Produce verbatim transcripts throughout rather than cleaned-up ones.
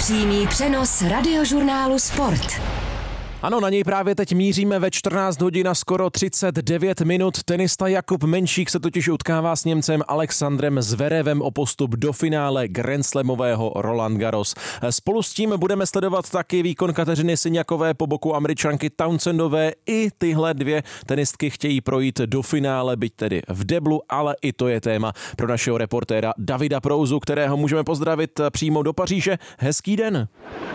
Přímý přenos radiožurnálu Sport. Ano, na něj právě teď míříme ve čtrnáct hodin a skoro třicet devět minut. Tenista Jakub Menšík se totiž utkává s Němcem Alexandrem Zverevem o postup do finále grandslamového Roland Garros. Spolu s tím budeme sledovat taky výkon Kateřiny Siniakové po boku Američanky Townsendové. I tyhle dvě tenistky chtějí projít do finále, byť tedy v deblu, ale i to je téma pro našeho reportéra Davida Prouzu, kterého můžeme pozdravit přímo do Paříže. Hezký den.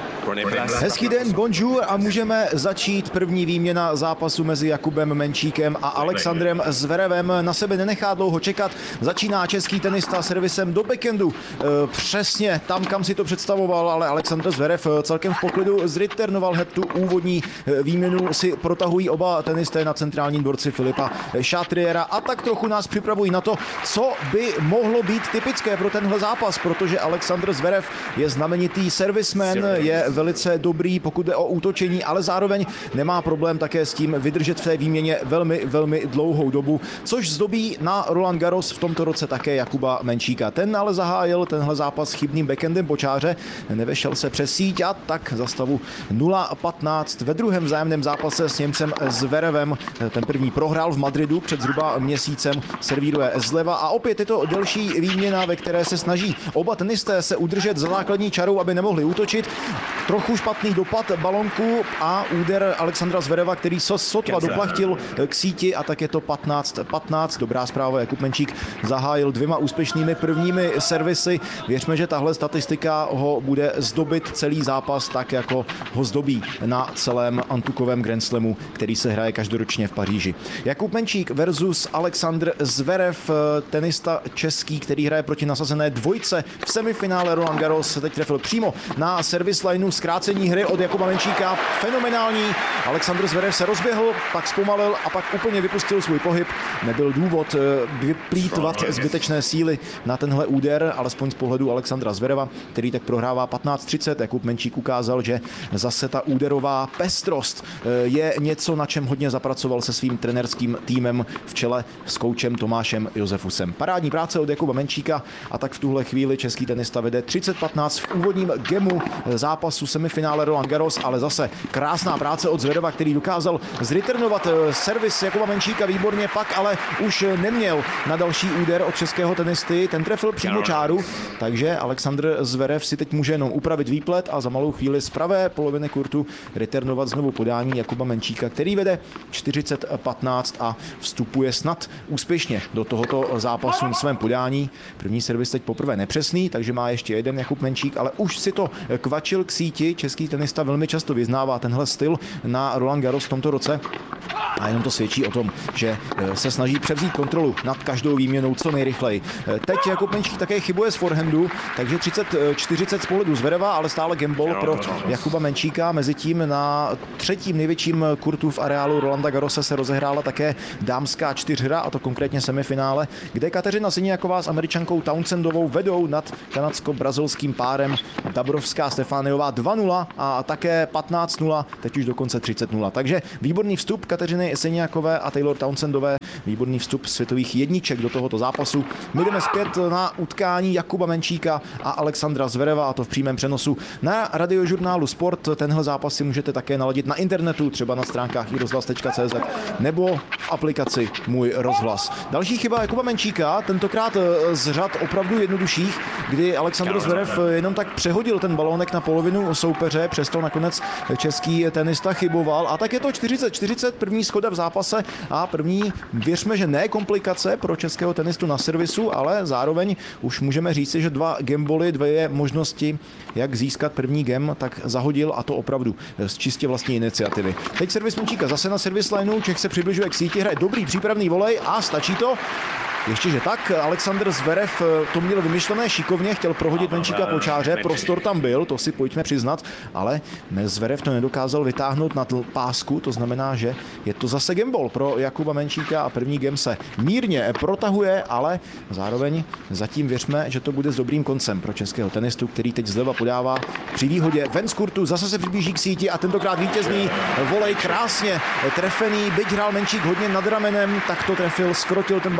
Hezký den, bonjour, a můžeme začít. První výměna zápasu mezi Jakubem Menšíkem a Alexandrem Zverevem. Na sebe nenechá dlouho čekat. Začíná český tenista servisem do backhandu. E, přesně tam, kam si to představoval, ale Alexandr Zverev celkem v poklidu zreturnoval hned tu úvodní výměnu. Si protahují oba tenisté na centrálním dvorci Filipa Chatriera a tak trochu nás připravují na to, co by mohlo být typické pro tenhle zápas, protože Alexandr Zverev je znamenitý servisman, je velice dobrý, pokud jde o útočení, ale zároveň nemá problém také s tím vydržet v té výměně velmi, velmi dlouhou dobu, což zdobí na Roland Garros v tomto roce také Jakuba Menšíka. Ten ale zahájil tenhle zápas chybným backhandem po čáře, nevešel se přes síť a tak za stavu nula patnáct ve druhém vzájemném zápase s Němcem Zverevem. Ten první prohrál v Madridu před zhruba měsícem, servíruje zleva a opět je to delší výměna, ve které se snaží oba tenisté se udržet za základní čarou, aby nemohli útočit. Trochu špatný dopad balonku a úder Alexandra Zvereva, který se sotva doplachtil k síti, a tak je to patnáct patnáct. Dobrá zpráva, Jakub Menšík zahájil dvěma úspěšnými prvními servisy. Věřme, že tahle statistika ho bude zdobit celý zápas tak, jako ho zdobí na celém antukovém Grand Slamu, který se hraje každoročně v Paříži. Jakub Menšík versus Alexandr Zverev, tenista český, který hraje proti nasazené dvojce v semifinále Roland Garros, se teď trefil přímo na servis lineu. Zkrácení hry od Jakuba Menšíka fenomenální. Alexandr Zverev se rozběhl, pak zpomalil a pak úplně vypustil svůj pohyb. Nebyl důvod vyplýtvat zbytečné síly na tenhle úder, alespoň z pohledu Alexandra Zvereva, který tak prohrává patnáct třicet. Jakub Menšík ukázal, že zase ta úderová pestrost je něco, na čem hodně zapracoval se svým trenerským týmem v čele s koučem Tomášem Josefusem. Parádní práce od Jakuba Menšíka a tak v tuhle chvíli český tenista vede třicet patnáct v úvodním gemu zápasu semifinále Roland Garros, ale zase krásná práce od Zvereva, který dokázal zreturnovat servis Jakuba Menšíka výborně, pak ale už neměl na další úder od českého tenisty, ten trefil přímo čáru, takže Alexandr Zverev si teď může jenom upravit výplet a za malou chvíli z pravé poloviny kurtu returnovat znovu podání Jakuba Menšíka, který vede čtyřicet patnáct a vstupuje snad úspěšně do tohoto zápasu na svém podání. První servis teď poprvé nepřesný, takže má ještě jeden Jakub Menšík, ale už si to kvačil k síti. Český tenista velmi často vyznává tenhle styl na Roland Garros v tomto roce a jenom to svědčí o tom, že se snaží převzít kontrolu nad každou výměnou co nejrychleji. Teď Jakub Menšík také chybuje z forehandu, takže třicet čtyřicet z pohledu Zvereva, ale stále gambol pro Jakuba Menšíka. Mezitím na třetím největším kurtu v areálu Rolanda Garrose se rozehrála také dámská čtyřhra, a to konkrétně semifinále, kde Kateřina Siniaková s Američankou Townsendovou vedou nad kanadsko-brazilským párem Dabrowská Stefániová dva nula a také patnáct nula, teď už dokonce třicet nula. Takže výborný vstup Kateřiny Siniakové a Taylor Townsendové, výborný vstup světových jedniček do tohoto zápasu. My jdeme zpět na utkání Jakuba Menšíka a Alexandra Zvereva, a to v přímém přenosu na radiožurnálu Sport. Tenhle zápas si můžete také naladit na internetu, třeba na stránkách i rozhlas tečka cé zet nebo v aplikaci Můj rozhlas. Další chyba Jakuba Menšíka, tentokrát z řad opravdu jednodušších, kdy Alexandr Zverev jenom tak přehodil ten balónek na polovinu soupeře, přesto nakonec český tenista chyboval, a tak je to čtyřicet čtyřicet, první shoda v zápase a první, věřme, že ne komplikace pro českého tenistu na servisu, ale zároveň už můžeme říci, že dva gamboly, dvě možnosti, jak získat první gem, tak zahodil, a to opravdu z čistě vlastní iniciativy. Teď servis Menšíka zase na servis lineu, Čech se přibližuje k síti, hraje dobrý přípravný volej a stačí to. Ještě že tak, Alexandr Zverev to měl vymyšlené šikovně, chtěl prohodit Menšíka po čáře, prostor tam byl, to si pojďme přiznat, ale Zverev to nedokázal vytáhnout na pásku, to znamená, že je to zase gambol pro Jakuba Menšíka a první gem se mírně protahuje, ale zároveň zatím věřme, že to bude s dobrým koncem pro českého tenistu, který teď zleva podává při výhodě ven z kurtu, zase se přiblíží k síti a tentokrát vítězný volej, krásně trefený, byť hrál Menšík hodně nad ramenem, tak to trefil, skrotil ten balonek perfektně.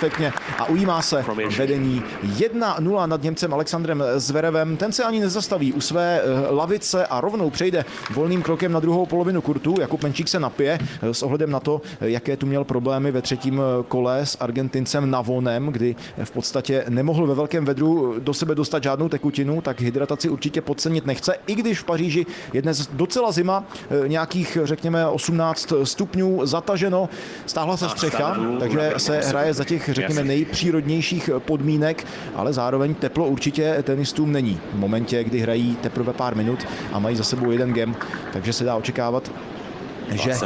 perfektně a ujímá se vedení jedna nula nad Němcem Alexandrem Zverevem. Ten se ani nezastaví u své lavice a rovnou přejde volným krokem na druhou polovinu kurtu. Jakub Menčík se napije s ohledem na to, jaké tu měl problémy ve třetím kole s Argentincem Navonem, kdy v podstatě nemohl ve velkém vedru do sebe dostat žádnou tekutinu, tak hydrataci určitě podcenit nechce, i když v Paříži je dnes docela zima, nějakých řekněme osmnáct stupňů, zataženo, stáhla se střecha, takže se hraje za těch řekněme nejpřírodnějších podmínek, ale zároveň teplo určitě tenistům není v momentě, kdy hrají teprve pár minut a mají za sebou jeden game, takže se dá očekávat, že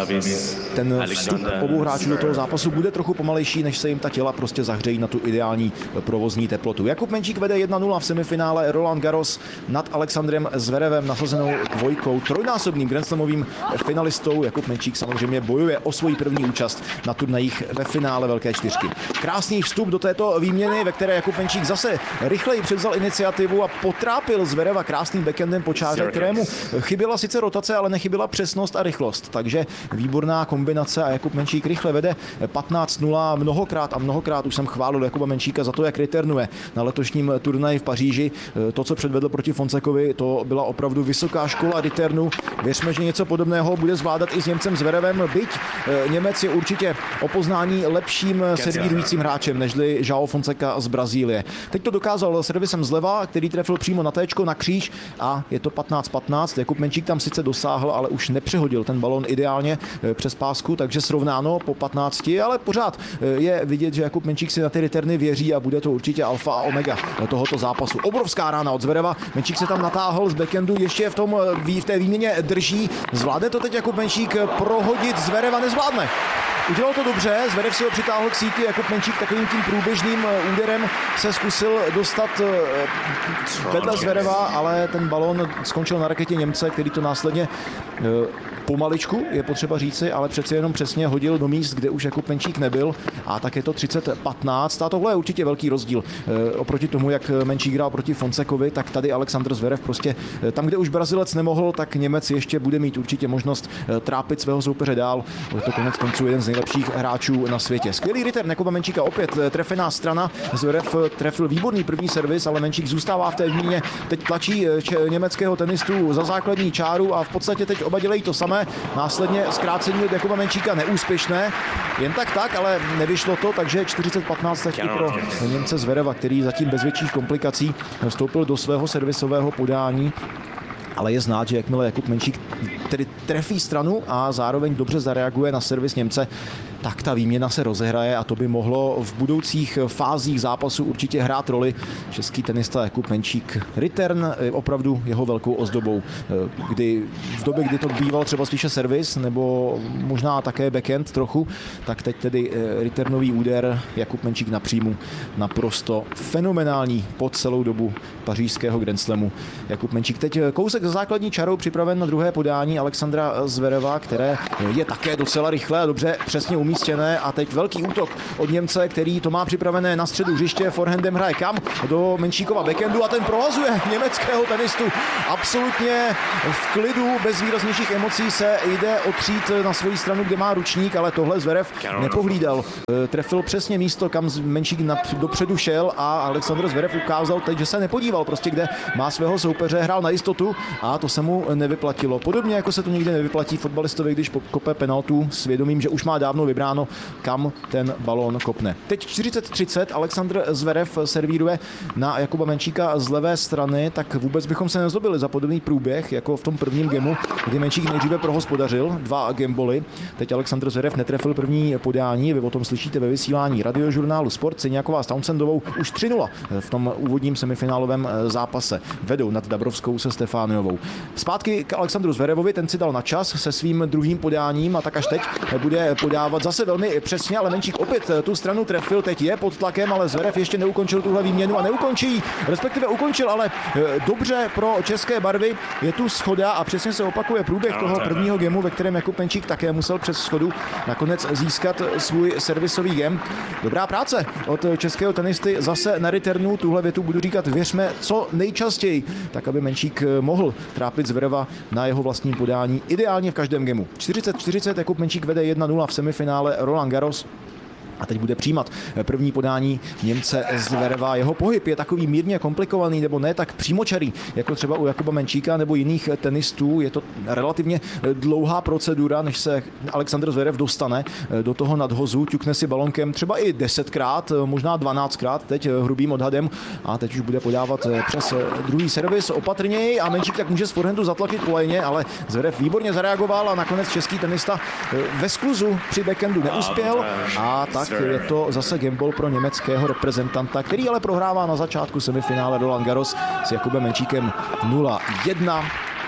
ten vstup obou hráčů do toho zápasu bude trochu pomalejší, než se jim ta těla prostě zahřejí na tu ideální provozní teplotu. Jakub Menčík vede jedna nula v semifinále Roland Garros nad Alexandrem Zverevem, nasazenou dvojkou, trojnásobným grandslamovým finalistou. Jakub Menčík samozřejmě bojuje o svoji první účast na turnajích ve finále Velké čtyřky. Krásný vstup do této výměny, ve které Jakub Menčík zase rychleji převzal iniciativu a potrápil Zvereva krásným backendem po čáře, kterému chyběla sice rotace, ale nechyběla přesnost a rychlost. Takže výborná kombinace a Jakub Menčík rychle vede patnáct nula. Mnohokrát a mnohokrát už jsem chválil Jakuba Menčíka za to, jak returnuje na letošním turnaji v Paříži. To, co předvedl proti Fonsekovi, to byla opravdu vysoká škola returnu. Věřme, že něco podobného bude zvládat i s Němcem Zverevem, byť Němec je určitě o poznání lepším servírujícím hráčem nežli João Fonseca z Brazílie. Teď to dokázal servisem zleva, který trefil přímo na téčko, na kříž a je to patnáct patnáct. Jakub Menčík tam sice dosáhl, ale už nepřehodil ten balon ideálně přes pásku, takže srovnáno po patnácti, ale pořád je vidět, že Jakub Menčík si na ty returny věří a bude to určitě alfa a omega tohoto zápasu. Obrovská rána od Zvereva, Menčík se tam natáhl z backhandu, ještě v, tom, v té výměně drží. Zvládne to teď Jakub Menčík prohodit, Zvereva nezvládne. Udělal to dobře, Zverev si ho přitáhl k síti, Jakub Menčík takovým tím průběžným úderem se zkusil dostat vedle Zvereva, ale ten balon skončil na raketě Němce, který to následně pomaličku, je potřeba říci, ale přeci jenom přesně hodil do míst, kde už Jakub Menčík nebyl a tak je to třicet patnáct. A tohle je určitě velký rozdíl. E, oproti tomu, jak Menčík hrál proti Fonsekovi, tak tady Alexander Zverev prostě tam, kde už Brazilec nemohl, tak Němec ještě bude mít určitě možnost trápit svého soupeře dál. Je to konec konců jeden z nejlepších hráčů na světě. Skvělý return Jakuba Menčíka, opět trefená strana. Zverev trefil výborný první servis, ale Menčík zůstává v té výměně. Teď tlačí německého tenistu za základní čáru a v podstatě teď oba dělají to samé. Následně zkrácení od Jakuba Menčíka neúspěšné. Jen tak tak, ale nevyšlo to, takže čtyřicet patnáct teď i pro Němce Zvereva, který zatím bez větších komplikací vstoupil do svého servisového podání. Ale je znát, že jakmile Jakub Menčík tedy trefí stranu a zároveň dobře zareaguje na servis Němce, tak ta výměna se rozehraje a to by mohlo v budoucích fázích zápasu určitě hrát roli. Český tenista Jakub Menčík. Return je opravdu jeho velkou ozdobou, kdy v době, kdy to býval třeba spíše servis nebo možná také backhand trochu, tak teď tedy returnový úder Jakub Menčík na příjmu naprosto fenomenální po celou dobu pařížského Grand Slamu. Jakub Menčík teď kousek za základní čarou připraven na druhé podání Alexandra Zvereva, které je také docela rychlé a dobře přesně umístěné a teď velký útok od Němce, který to má připravené na středu hřiště, forehandem hraje kam? Do Menčíkova backhandu a ten prohazuje německého tenistu. Absolutně v klidu, bez výraznějších emocí se jde otřít na svoji stranu, kde má ručník, ale tohle Zverev nepohlídal. Trefil přesně místo, kam Menčík dopředu šel a Alexander Zverev ukázal teď, že se nepodíval prostě, kde má svého soupeře, hrál na jistotu a to se mu nevyplatilo. Podobně jako se to nikdy nevyplatí fotbalistovi, když kope penaltu s vědomím, že už má dávno vybráno, kam ten balón kopne. Teď čtyřicet třicet, Alexander Zverev servíruje na Jakuba Menčíka z levé strany, tak vůbec bychom se nezlobili za podobný průběh, jako v tom prvním gemu, kdy Menčík nejdříve prohospodařil dva gameboly. Teď Alexander Zverev netrefil první podání, vy o tom slyšíte ve vysílání radiožurnálu Sport. Ceňáková s Townsendovou už tři nula v tom úvodním semifinálovém zápase. Vedou nad Dabrovskou se Stefániovou. Zpátky k Alexandru Zverevovi, ten si dal na čas se svým druhým podáním a tak až teď bude podávat zase velmi přesně, ale Menčík opět tu stranu trefil, teď je pod tlakem, ale Zverev ještě neukončil tuhle výměnu a neukončí, respektive ukončil, ale dobře pro české barvy. Je tu schoda a přesně se opakuje průběh toho prvního gemu, ve kterém Jakub Menčík také musel přes schodu nakonec získat svůj servisový gem. Dobrá práce od českého tenisty zase na returnu, tuhle větu budu říkat věřme co nejčastěji, tak aby Menčík mohl trápit Zvereva na jeho vlastním podání ideálně v každém gemu. čtyřicet čtyřicet, Jakub Menčík vede jedna nula v semifinále Roland Garros A teď bude přijímat první podání Němce Zvereva. Jeho pohyb je takový mírně komplikovaný, nebo ne tak přímočarý, jako třeba u Jakuba Menčíka nebo jiných tenistů. Je to relativně dlouhá procedura, než se Alexander Zverev dostane do toho nadhozu, ťukne si balonkem třeba i desetkrát, možná dvanáctkrát, teď hrubým odhadem, a teď už bude podávat přes druhý servis opatrněji a Menčík tak může z forehandu zatlačit kolejně, ale Zverev výborně zareagoval a nakonec český tenista ve skluzu při backhandu neuspěl a tak je to zase gamble pro německého reprezentanta, který ale prohrává na začátku semifinále Roland Garros s Jakubem Menčíkem nula jedna.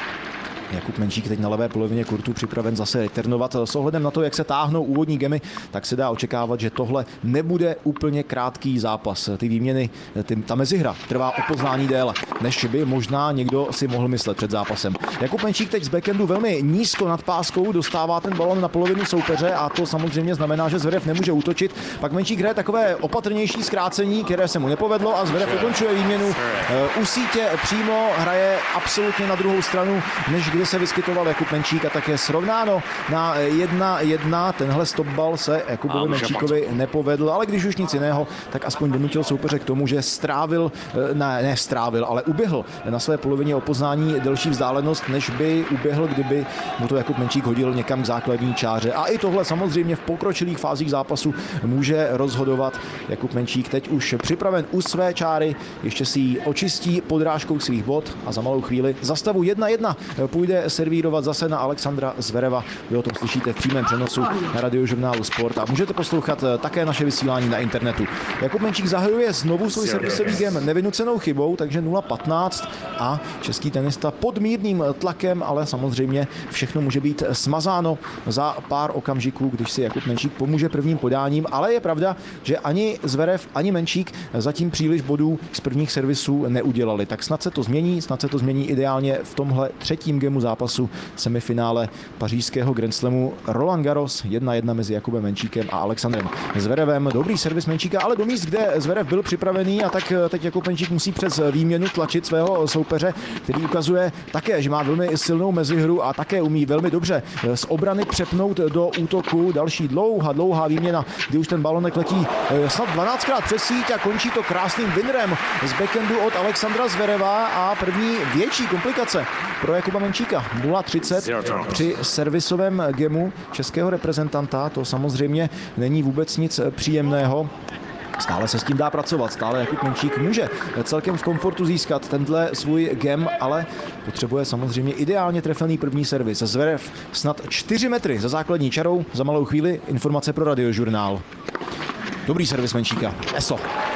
Jakub Menčík teď na levé polovině kurtu připraven zase returnovat. S ohledem na to, jak se táhnou úvodní gemy, tak se dá očekávat, že tohle nebude úplně krátký zápas. Ty výměny, ty, ta mezihra trvá o poznání déle, než by možná někdo si mohl myslet před zápasem. Jakub Menčík teď z backhandu velmi nízko nad páskou dostává ten balon na polovinu soupeře a to samozřejmě znamená, že Zverev nemůže útočit. Pak Menčík hraje takové opatrnější zkrácení, které se mu nepovedlo a Zverev ukončuje výměnu u sítě přímo, hraje absolutně na druhou stranu, než kdy se vyskytoval Jakub Menčík a také srovnáno na jedna jedna. Tenhle stopbal se Jakubovi Menčíkovi nepovedl, ale když už nic jiného, tak aspoň donutil soupeře k tomu, že strávil, ne, ne strávil, ale uběhl na své polovině o poznání delší vzdálenost, než by uběhl, kdyby mu to Jakub Menčík hodil někam k základní čáře. A i tohle samozřejmě v pokročilých fázích zápasu může rozhodovat. Jakub Menčík teď už připraven u své čáry, ještě si ji očistí podrážkou svých bod a za malou chvíli za stavu jedna jedna půjde servírovat zase na Alexandra Zvereva. Vy o tom slyšíte v přímém přenosu na Radiožurnálu Sport a můžete poslouchat také naše vysílání na internetu. Jakub Menčík zahajuje znovu svůj servisový game nevynucenou chybou, takže nula patnáct a český tenista pod mírným tlakem, ale samozřejmě všechno může být smazáno za pár okamžiků, když si Jakub Menčík pomůže prvním podáním, ale je pravda, že ani Zverev, ani Menčík zatím příliš bodů z prvních servisů neudělali. Tak snad se to změní, snad se to změní ideálně v tomhle třetím gameu zápasu semifinále pařížského Grand Slamu Roland Garros jedna jedna mezi Jakubem Menčíkem a Alexandrem Zverevem. Dobrý servis Menčíka, ale do míst, kde Zverev byl připravený, a tak teď Jakub Menčík musí přes výměnu tlačit svého soupeře, který ukazuje také, že má velmi silnou mezihru a také umí velmi dobře z obrany přepnout do útoku. Další dlouhá, dlouhá výměna, kdy už ten balonek letí snad dvanáctkrát přes síť a končí to krásným winnerem z backhandu od Alexandra Zvereva a první větší komplikace pro Jakuba Menčíka. nula třicet při servisovém gemu českého reprezentanta, to samozřejmě není vůbec nic příjemného. Stále se s tím dá pracovat, stále Jakub Menčík může celkem v komfortu získat tenhle svůj gem, ale potřebuje samozřejmě ideálně trefený první servis. Zverev snad čtyři metry za základní čarou, za malou chvíli informace pro Radiožurnál. Dobrý servis Menčíka, eso.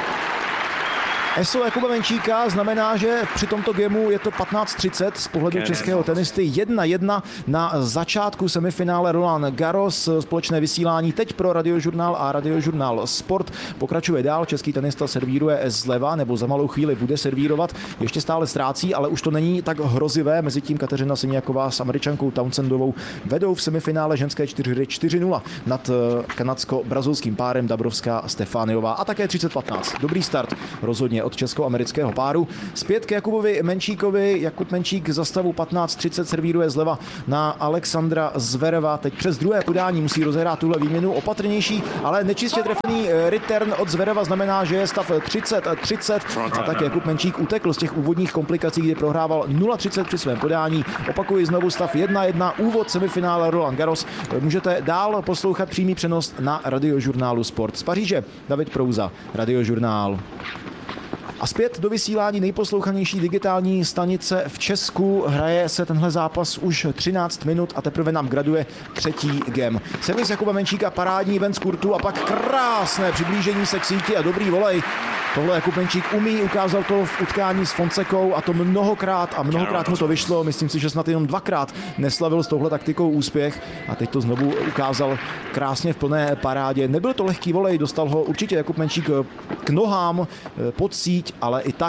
Eso Jakuba Menčíka znamená, že při tomto gemu je to patnáct třicet z pohledu českého tenisty jedna jedna na začátku semifinále Roland Garros. Společné vysílání teď pro Radiožurnál a Radiožurnál Sport pokračuje dál. Český tenista servíruje zleva, nebo za malou chvíli bude servírovat. Ještě stále ztrácí, ale už to není tak hrozivé. Mezitím Kateřina Siniaková s Američankou Townsendovou vedou v semifinále ženské čtyřhry čtyři nula nad kanadsko-brazilským párem Dabrowská Stefániová a také třicet patnáct. Dobrý start rozhodně od česko-amerického páru. Zpět k Jakubovi Menčíkovi. Jakub Menčík za stavu patnáct třicet servíruje zleva na Alexandra Zvereva. Teď přes druhé podání musí rozehrát tuhle výměnu opatrnější, ale nečistě trefený return od Zvereva znamená, že je stav třicet třicet a tak Jakub Menčík utekl z těch úvodních komplikací, kdy prohrával nula třicet při svém podání. Opakuji znovu stav jedna jedna, úvod semifinále Roland Garros. Můžete dál poslouchat přímý přenos na Radiožurnálu Sport. Z Paříže David Prouza, Radiožurnál. A zpět do vysílání nejposlouchanější digitální stanice v Česku. Hraje se tenhle zápas už třináct minut a teprve nám graduje třetí game. Servis Jakuba Menčíka, parádní ven z kurtu a pak krásné přiblížení se k síti a dobrý volej. Tohle Jakub Menčík umí, ukázal to v utkání s Fonsekou a to mnohokrát a mnohokrát mu to vyšlo. Myslím si, že snad jenom dvakrát neslavil s touhle taktikou úspěch a teď to znovu ukázal krásně v plné parádě. Nebyl to lehký volej, dostal ho určitě Jakub Menčík k nohám pod síť, ale i tak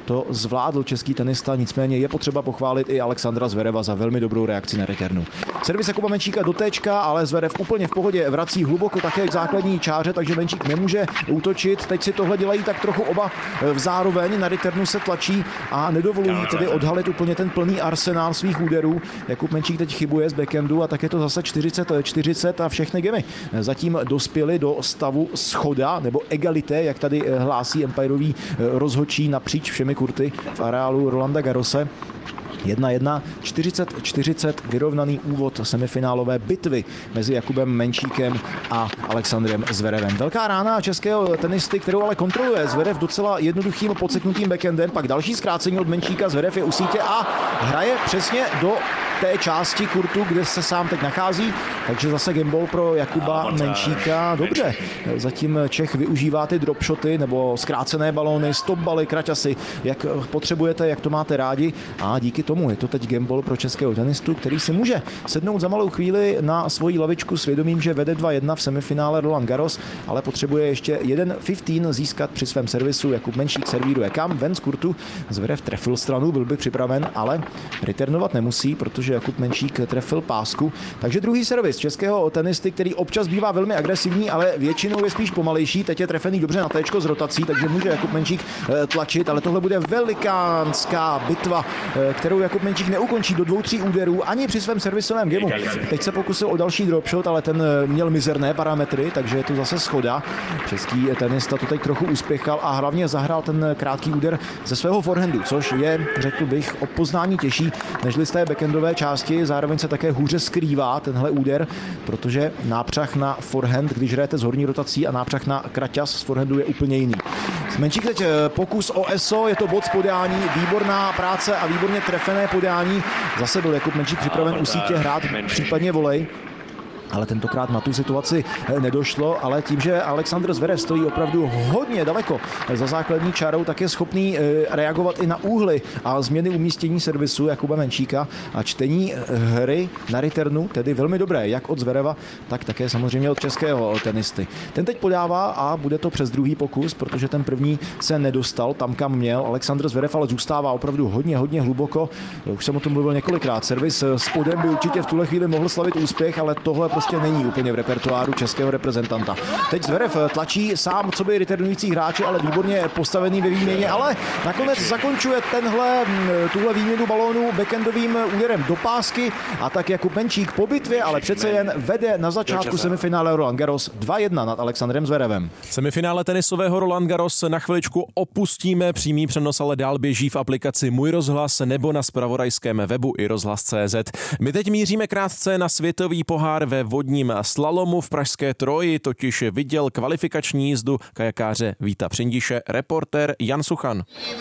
to zvládl český tenista, nicméně je potřeba pochválit i Alexandra Zvereva za velmi dobrou reakci na returnu. Servis Jakuba Menčíka do téčka, ale Zverev úplně v pohodě vrací hluboko také k základní čáře, takže Menčík nemůže útočit. Teď si tohle dělají tak trochu oba v zároveň, na returnu se tlačí a nedovolují tedy odhalit úplně ten plný arsenál svých úderů. Jakub Menčík teď chybuje z backhandu a tak je to zase čtyřicet čtyřicet a všechny gemy zatím dospěly do stavu schoda nebo egalité, jak tady hlásí empirový rozhodčí napříč všemi kurty v areálu Rolanda Garrose. jedna jedna, čtyřicet čtyřicet, vyrovnaný úvod semifinálové bitvy mezi Jakubem Menčíkem a Alexandrem Zverevem. Velká rána českého tenisty, kterou ale kontroluje Zverev docela jednoduchým podseknutým backhandem, pak další zkrácení od Menčíka, Zverev je u sítě a hraje přesně do té části kurtu, kde se sám teď nachází, takže zase gameball pro Jakuba Menčíka. Dobře, zatím Čech využívá ty dropshoty nebo zkrácené balóny, stop baly, kraťasy, jak potřebujete, jak to máte rádi a díky tomu je to teď gameball pro českého tenistu, který si může sednout za malou chvíli na svoji lavičku s vědomím, že vede dva jedna v semifinále Roland Garros, ale potřebuje ještě jeden patnáct získat při svém servisu. Jakub Menčík servíruje kam? Ven z kurtu. Zverev trefil stranu, byl by připraven, ale returnovat nemusí, protože Jakub Menčík trefil pásku. Takže druhý servis českého tenisty, který občas bývá velmi agresivní, ale většinou je spíš pomalejší. Teď je trefený dobře na téčko s rotací, takže může Jakub Menčík tlačit, ale tohle bude velikánská bitva, kterou Jakub Menčík neukončí do dvou, tří úderů ani při svém servisovém gemu. Teď se pokusil o další dropshot, ale ten měl mizerné parametry, takže je to zase schoda. Český tenista to teď trochu uspěchal a hlavně zahrál ten krátký úder ze svého forehandu, což je, řekl bych, o poznání těžší nežli z té backhandové části. Zároveň se také hůře skrývá tenhle úder, protože nápřah na forehand, když hrajete s horní rotací, a nápřah na kraťas z forehandu je úplně jiný. Menčík teď pokus o E S O, je to bod z podání, výborná práce a výborně trefené podání. Zase byl Jakub Menčík připraven u sítě hrát případně volej, ale tentokrát na tu situaci nedošlo, ale tím, že Alexandr Zverev stojí opravdu hodně daleko za základní čárou, tak je schopný reagovat i na úhly a změny umístění servisu Jakuba Menčíka a čtení hry na returnu, tedy velmi dobré, jak od Zvereva, tak také samozřejmě od českého tenisty. Ten teď podává a bude to přes druhý pokus, protože ten první se nedostal tam, kam měl. Alexandr Zverev ale zůstává opravdu hodně, hodně hluboko. Už jsem o tom mluvil několikrát. Servis s podem by určitě v tuhle chvíli mohl slavit úspěch, ale tohle prostě není úplně v repertoáru českého reprezentanta. Teď Zverev tlačí sám co by returnující hráči, ale výborně postavený ve výměně, ale nakonec zakončuje tenhle, tuhle výměnu balónu backhandovým úderem do pásky a tak Jakub Menčík po bitvě, ale přece jen vede na začátku semifinále Roland Garros dva jedna nad Alexandrem Zverevem. Semifinále tenisového Roland Garros na chviličku opustíme, přímý přenos ale dál běží v aplikaci Můj rozhlas nebo na zpravodajském webu i rozhlas tečka cé zet. My teď míříme krátce na světový pohár ve vodním slalomu v pražské Troji, totiž viděl kvalifikační jízdu kajakáře Víta Přindiše reportér Jan Suchan.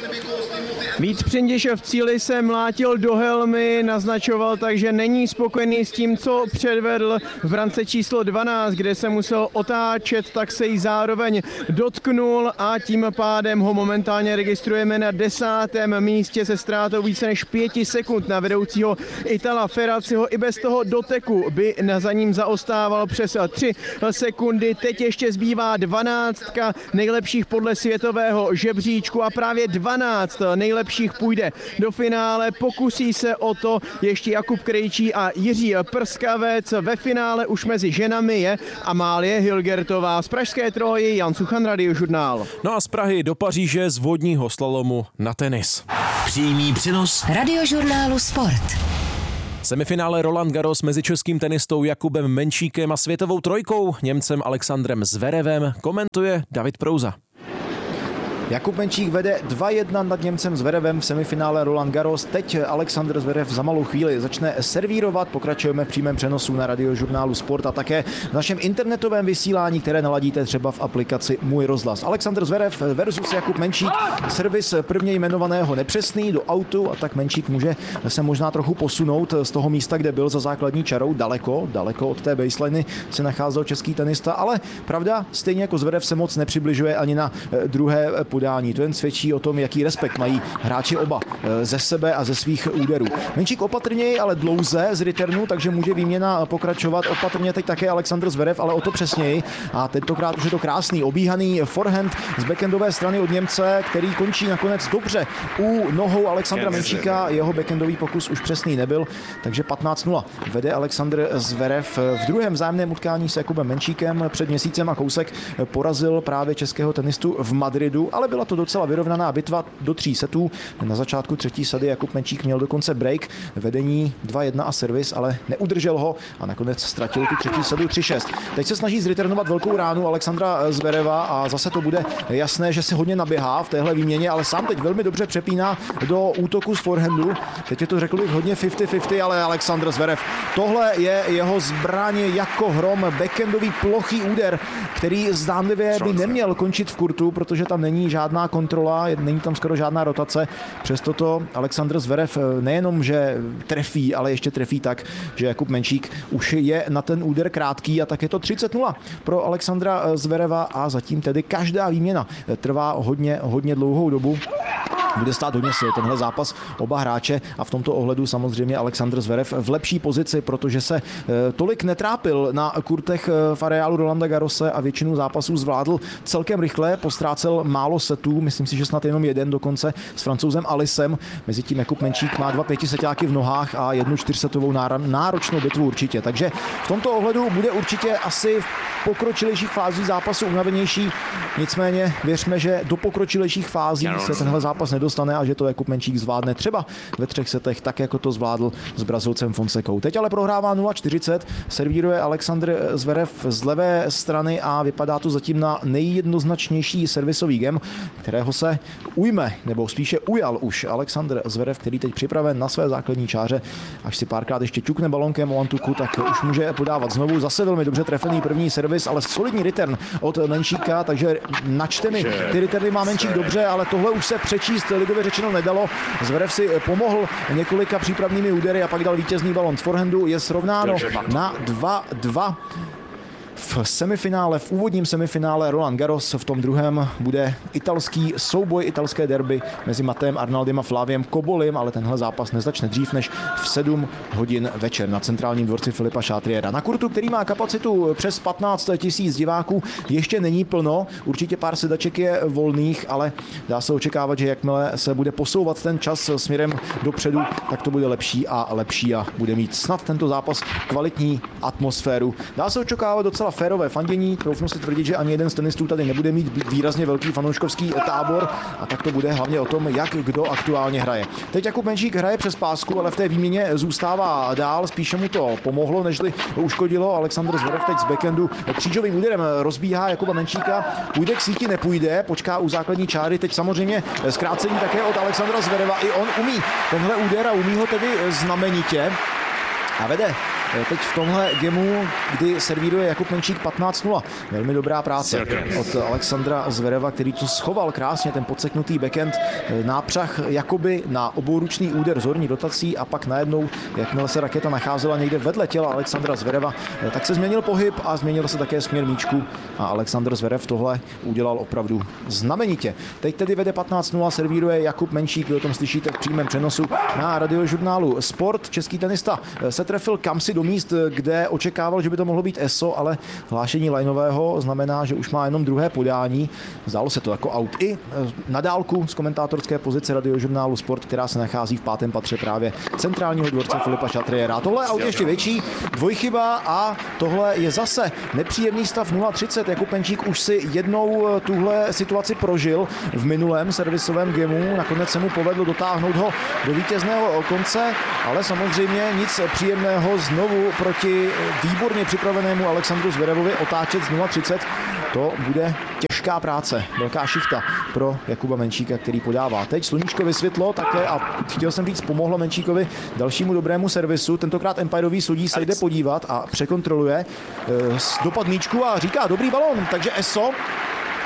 Vít Přindiš v cíli se mlátil do helmy, naznačoval tak, že není spokojený s tím, co předvedl v brance číslo dvanáct, kde se musel otáčet, tak se jí zároveň dotknul a tím pádem ho momentálně registrujeme na desátém místě se ztrátou více než pěti sekund na vedoucího Itala Ferraciho. I bez toho doteku by za ním zaostával přes tři sekundy. Teď ještě zbývá dvanáctka nejlepších podle světového žebříčku a právě dvanáct nejlepších lepších půjde do finále. Pokusí se o to ještě Jakub Krejčí a Jiří Prskavec. Ve finále už mezi ženami je Amálie Hilgertová. Z pražské Troji Jan Suchan, Radiožurnál. No a z Prahy do Paříže z vodního slalomu na tenis. Přímý přenos Radiožurnálu Sport. Semifinále Roland Garros mezi českým tenistou Jakubem Menčíkem a světovou trojkou Němcem Alexandrem Zverevem komentuje David Prouza. Jakub Menčík vede dva jedna nad Němcem Zverevem v semifinále Roland Garros. Teď Alexandr Zverev za malou chvíli začne servírovat. Pokračujeme v přímém přenosu na Radiožurnálu Sport a také v našem internetovém vysílání, které naladíte třeba v aplikaci Můj rozhlas. Alexandr Zverev versus Jakub Menčík. Servis prvně jmenovaného nepřesný do autu a tak Menčík může se možná trochu posunout z toho místa, kde byl za základní čarou. Daleko, daleko od té baseliny se nacházel český tenista, ale pravda, stejně jako Zverev se moc nepřibližuje ani na druhé podání podání. To jen svědčí o tom, jaký respekt mají hráči oba ze sebe a ze svých úderů. Menšík opatrněji, ale dlouze z returnu, takže může výměna pokračovat. Opatrně teď také Alexandr Zverev, ale o to přesněji. A tentokrát už je to krásný obíhaný forehand z backendové strany od Němce, který končí nakonec dobře u nohou Alexandra Menšíka. Jeho backendový pokus už přesný nebyl, takže patnáct nula. Vede Alexandr Zverev. V druhém vzájemném utkání s Jakubem Menšíkem před měsícem a kousek porazil právě českého tenistu v Madridu, ale byla to docela vyrovnaná bitva do tří setů. Na začátku třetí sady Jakub Menšík měl dokonce break, vedení dva jedna a servis, ale neudržel ho a nakonec ztratil tu třetí sadu tři šest. Teď se snaží zreturnovat velkou ránu Alexandra Zvereva a zase to bude jasné, že se hodně naběhá v téhle výměně, ale sám teď velmi dobře přepíná do útoku z forehandu. Teď je to, řekl bych, hodně padesát padesát, ale Alexandr Zverev, tohle je jeho zbraň jako hrom, backendový plochý úder, který zdánlivě by neměl končit v kurtu, protože tam není žádná kontrola, není tam skoro žádná rotace. Přesto to Alexandr Zverev nejenom, že trefí, ale ještě trefí tak, že Jakub Menšík už je na ten úder krátký a tak je to třicet nula pro Alexandra Zvereva a zatím tedy každá výměna trvá hodně, hodně dlouhou dobu. Bude stát hodně sil tenhle zápas oba hráče a v tomto ohledu samozřejmě Alexandr Zverev v lepší pozici, protože se tolik netrápil na kurtech v areálu Rolanda Garrose a většinu zápasů zvládl celkem rychle, postrácel málo setů, myslím si, že snad jenom jeden dokonce s Francouzem Alisem. Mezitím Jakub Menšík má dva pětiseťáky v nohách a jednu čtyřsetovou náročnou bitvu určitě. Takže v tomto ohledu bude určitě asi v pokročilejších fázích zápasu unavenější. Nicméně věřme, že do pokročilejších fází se tenhle zápas nedostane a že to Jakub Menšík zvládne třeba ve třech setech, tak jako to zvládl s Brazilcem Fonsekou. Teď ale prohrává nula čtyřicet, servíruje Alexandr Zverev z levé strany a vypadá to zatím na nejjednoznačnější servisový game, kterého se ujme, nebo spíše ujal už Alexandr Zverev, který teď připraven na své základní čáře. Až si párkrát ještě čukne balonkem o antuku, tak už může podávat znovu. Zase velmi dobře trefený první servis, ale solidní return od Menšíka, takže načteny ty returny má Menšík dobře, ale tohle už se přečíst lidově řečeno nedalo. Zverev si pomohl několika přípravnými údery a pak dal vítězný balon z forehandu. Je srovnáno na dva dva. V semifinále, v úvodním semifinále Roland Garros, v tom druhém bude italský souboj, italské derby mezi Mateem Arnaldem a Flaviem Kobolim, ale tenhle zápas nezačne dřív než v sedm hodin večer na centrálním dvorci Filipa Chatriera. Na kurtu, který má kapacitu přes patnáct tisíc diváků, ještě není plno, určitě pár sedaček je volných, ale dá se očekávat, že jakmile se bude posouvat ten čas směrem dopředu, tak to bude lepší a lepší a bude mít snad tento zápas kvalitní atmosféru. Dá se očekávat docela férové fandění, troufnu si tvrdit, že ani jeden z tenistů tady nebude mít výrazně velký fanouškovský tábor a tak to bude hlavně o tom, jak kdo aktuálně hraje. Teď Jakub Menšík hraje přes pásku, ale v té výměně zůstává dál, spíše mu to pomohlo, nežli uškodilo. Alexandr Zverev teď z backendu křížovým úderem rozbíhá Jakuba Menšíka, půjde k síti, nepůjde, počká u základní čáry, teď samozřejmě zkrácení také od Alexandra Zvereva, i on umí tenhle úder a umí ho tedy znamenitě a vede teď v tomhle gemu, kdy servíruje Jakub Menšík patnáct nula. Velmi dobrá práce od Alexandra Zvereva, který to schoval krásně, ten podseknutý backhand, nápřah jakoby na obouručný úder z horní rotací a pak najednou, jakmile se raketa nacházela někde vedle těla Alexandra Zvereva, tak se změnil pohyb a změnil se také směr míčku a Alexandr Zverev tohle udělal opravdu znamenitě. Teď tedy vede patnáct nula, servíruje Jakub Menšík, vy o tom slyšíte v přímém přenosu na radiožurnálu Sport. Český tenista se trefil kamsi do míst, kde očekával, že by to mohlo být E S O, ale hlášení lineového znamená, že už má jenom druhé podání. Zdálo se to jako aut i na dálku z komentátorské pozice radiožurnálu Sport, která se nachází v pátém patře právě centrálního dvorce Filipa Chatriera. Tohle aut je ještě větší, dvojchyba a tohle je zase nepříjemný stav nula třicet. Jakub Menšík už si jednou tuhle situaci prožil v minulém servisovém gemu. Nakonec se mu povedlo dotáhnout ho do vítězného konce, ale samozřejmě nic příjemného znovu proti výborně připravenému Alexandru Zverevovi otáčet z nula třicet. To bude těžká práce, velká šichta pro Jakuba Menšíka, který podává. Teď sluníčko vysvětlo také a chtěl jsem říct, pomohlo Menšíkovi dalšímu dobrému servisu. Tentokrát empirový sudí se jde podívat a překontroluje e, dopad míčku a říká dobrý balón, takže E S O.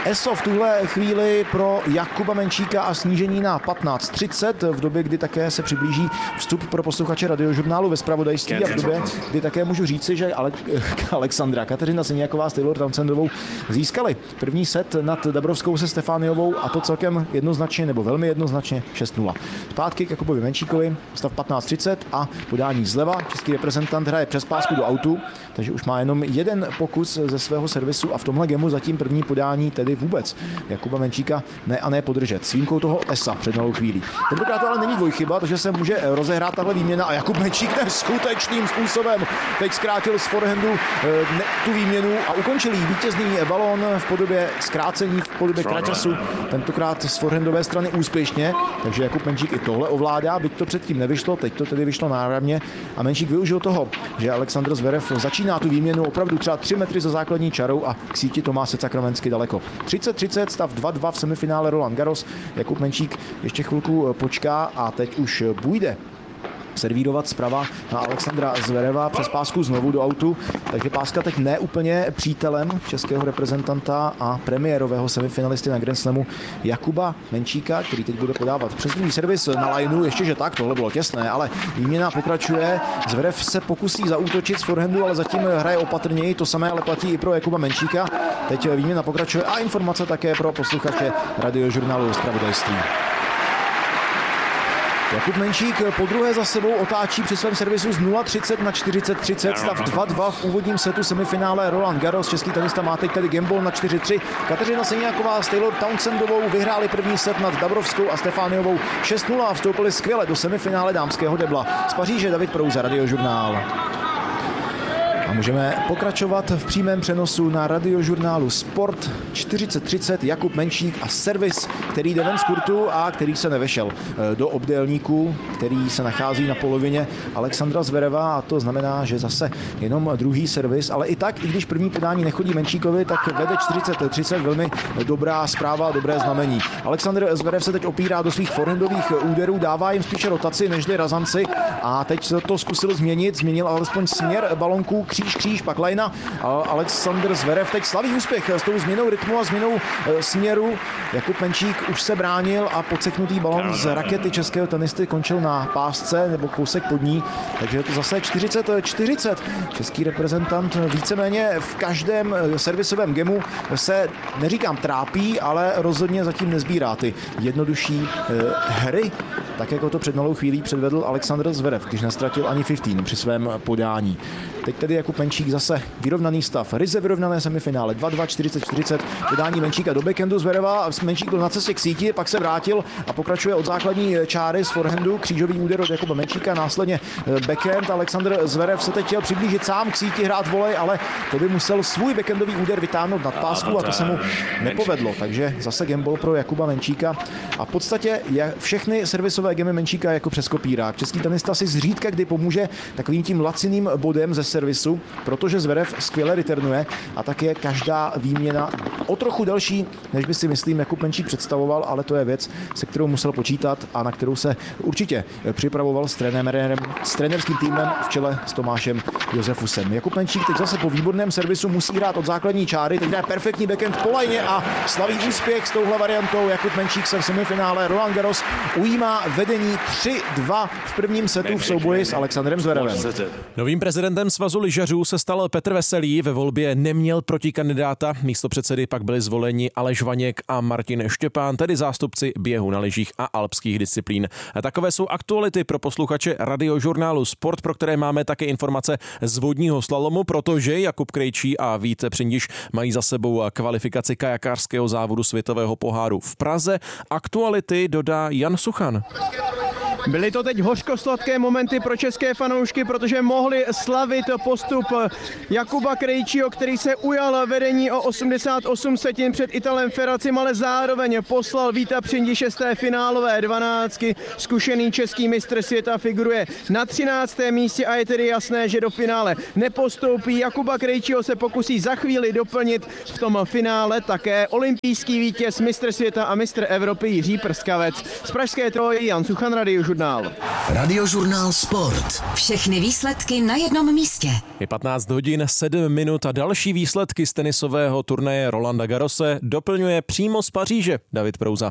ESO v tuhle chvíli pro Jakuba Menčíka a snížení na patnáct třicet v době, kdy také se přiblíží vstup pro posluchače Radiožurnálu ve zpravodajství a v době, kdy také můžu říci, že Ale- Alexandra Kateřina Siniaková s Taylor Townsendovou získali první set nad Dabrovskou se Stefániovou a to celkem jednoznačně nebo velmi jednoznačně šest nula. Zpátky k Jakubovi Menčíkovi, stav patnáct třicet a podání zleva. Český reprezentant hraje přes pásku do autu, takže už má jenom jeden pokus ze svého servisu a v tomhle gemu zatím první podání tedy vůbec Jakuba Menčíka ne a ne podržet. S výjimkou toho Esa před malou chvílí. Tentokrát to ale není dvojchyba, takže se může rozehrát tahle výměna a Jakub Menčík neskutečným způsobem teď zkrátil z forehandu ne, tu výměnu a ukončil jí vítězný balón v podobě zkrácení, v podobě kraťasu, tentokrát z forehandové strany úspěšně, takže Jakub Menčík i tohle ovládá, byť to předtím nevyšlo, teď to tedy vyšlo náramně a Menčík využil toho, že Alexandr Zverev začíná tu výměnu opravdu třeba tři metry za základní čarou a k síti Tomáše Sakramensky daleko. třicet třicet, stav dva dva v semifinále Roland Garros. Jakub Menčík ještě chvilku počká a teď už půjde servírovat zprava na Alexandra Zvereva přes pásku znovu do autu, takže páska teď ne úplně přítelem českého reprezentanta a premiérového semifinalisty na Grand Slamu Jakuba Menčíka, který teď bude podávat přes druhý servis na lineu, ještě že tak, tohle bylo těsné, ale výměna pokračuje, Zverev se pokusí zaútočit z forehandu, ale zatím hraje opatrněji, to samé ale platí i pro Jakuba Menčíka, teď výměna pokračuje a informace také pro posluchače Radiožurnálu zpravodajství. Jakub Menčík po druhé za sebou otáčí při svém servisu z nula třicet na čtyřicet třicet, stav dva dva v úvodním setu semifinále Roland Garros. Český tenista má teď tedy gameball na čtyři tři. Kateřina Siniaková s Taylor Townsendovou vyhráli první set nad Dabrovskou a Stefániovou šest nula a vstoupili skvěle do semifinále dámského debla. Z Paříže David Prouza, Radiožurnál. A můžeme pokračovat v přímém přenosu na Radiožurnálu Sport. čtyřicet třicet Jakub Menčík a servis, který jde ven z kurtu a který se nevešel do obdélníku, který se nachází na polovině Alexandra Zvereva a to znamená, že zase jenom druhý servis, ale i tak, i když první podání nechodí Menčíkovi, tak vede čtyřicet třicet, velmi dobrá zpráva, dobré znamení. Alexandr Zverev se teď opírá do svých forehandových úderů, dává jim spíše rotaci než razanci a teď to zkusil změnit, změnil alespoň směr balonku, kříž, kříž, pak lajna. Alexandr Zverev teď slaví úspěch s tou změnou rytmu a změnou směru. Jakub Menčík už se bránil a podseknutý balon z rakety českého tenisty končil na pásce nebo kousek pod ní, takže je to zase čtyřicet čtyřicet. Český reprezentant víceméně v každém servisovém gemu se, neříkám trápí, ale rozhodně zatím nezbírá ty jednodušší hry, tak jako to před malou chvílí předvedl Alexandr Zverev, když nestratil ani patnáct při svém podání. Teď tedy Jakub Menčík zase vyrovnaný stav, ryze vyrovnané semifinále dva dva čtyřicet čtyřicet, podání Menčíka do backhandu Zvereva, Menčík byl na cestě k síti, pak se vrátil a pokračuje od základní čáry z forehandu, křížový úder od Jakuba Menčíka, následně backhand. Alexandr Zverev se teď chtěl přiblížit sám k síti, hrát volej, ale to by musel svůj backhandový úder vytáhnout nad pásku a to se mu nepovedlo, takže zase gameball pro Jakuba Menčíka a v podstatě je všechny servisové gemy Menčíka jako přes kopírák. Český tenista si zřídka kdy pomůže takovým tím laciným bodem ze servisu, protože Zverev skvěle returnuje a tak je každá výměna o trochu delší, než by si myslím Jakub Menčík představoval, ale to je věc, se kterou musel počítat a na kterou se určitě připravoval s trenérem, s trenérským týmem v čele s Tomášem Josefusem. Jakub Menčík teď zase po výborném servisu musí hrát od základní čáry, teď hraje perfektní backhand po lajně a slaví úspěch s touhle variantou. Jakub Menčík se v semifinále Roland Garros ujímá vedení tři dva v prvním setu v souboji s Alexandrem Zverevem. Novým prezidentem Svazu lyžařů se stal Petr Veselý, ve volbě neměl protikandidáta, místopředsedy pak byli zvoleni Aleš Vaněk a Martin Štěpán, tedy zástupci běhu na lyžích a alpských disciplín. A takové jsou aktuality pro posluchače Radiožurnálu Sport, pro které máme také informace z vodního slalomu, protože Jakub Krejčí a Vít Přindiš mají za sebou kvalifikaci kajakářského závodu světového poháru v Praze. Aktuality dodá Jan Suchan. Byly to teď hořkosladké momenty pro české fanoušky, protože mohli slavit postup Jakuba Krejčího, který se ujal vedení o osmdesát osm setin před Italem Ferracim, ale zároveň poslal Víta Přindiše z té finálové dvanáctky. Zkušený český mistr světa figuruje na třináctém místě a je tedy jasné, že do finále nepostoupí. Jakuba Krejčího se pokusí za chvíli doplnit v tom finále také olympijský vítěz, mistr světa a mistr Evropy Jiří Prskavec. Z pražské Troji Jan Suchan, Radiožurnál. Radiožurnál. Radiožurnál Sport. Všechny výsledky na jednom místě. Je patnáct hodin, sedm minut a další výsledky z tenisového turnaje Rolanda Garrose doplňuje přímo z Paříže David Prouza.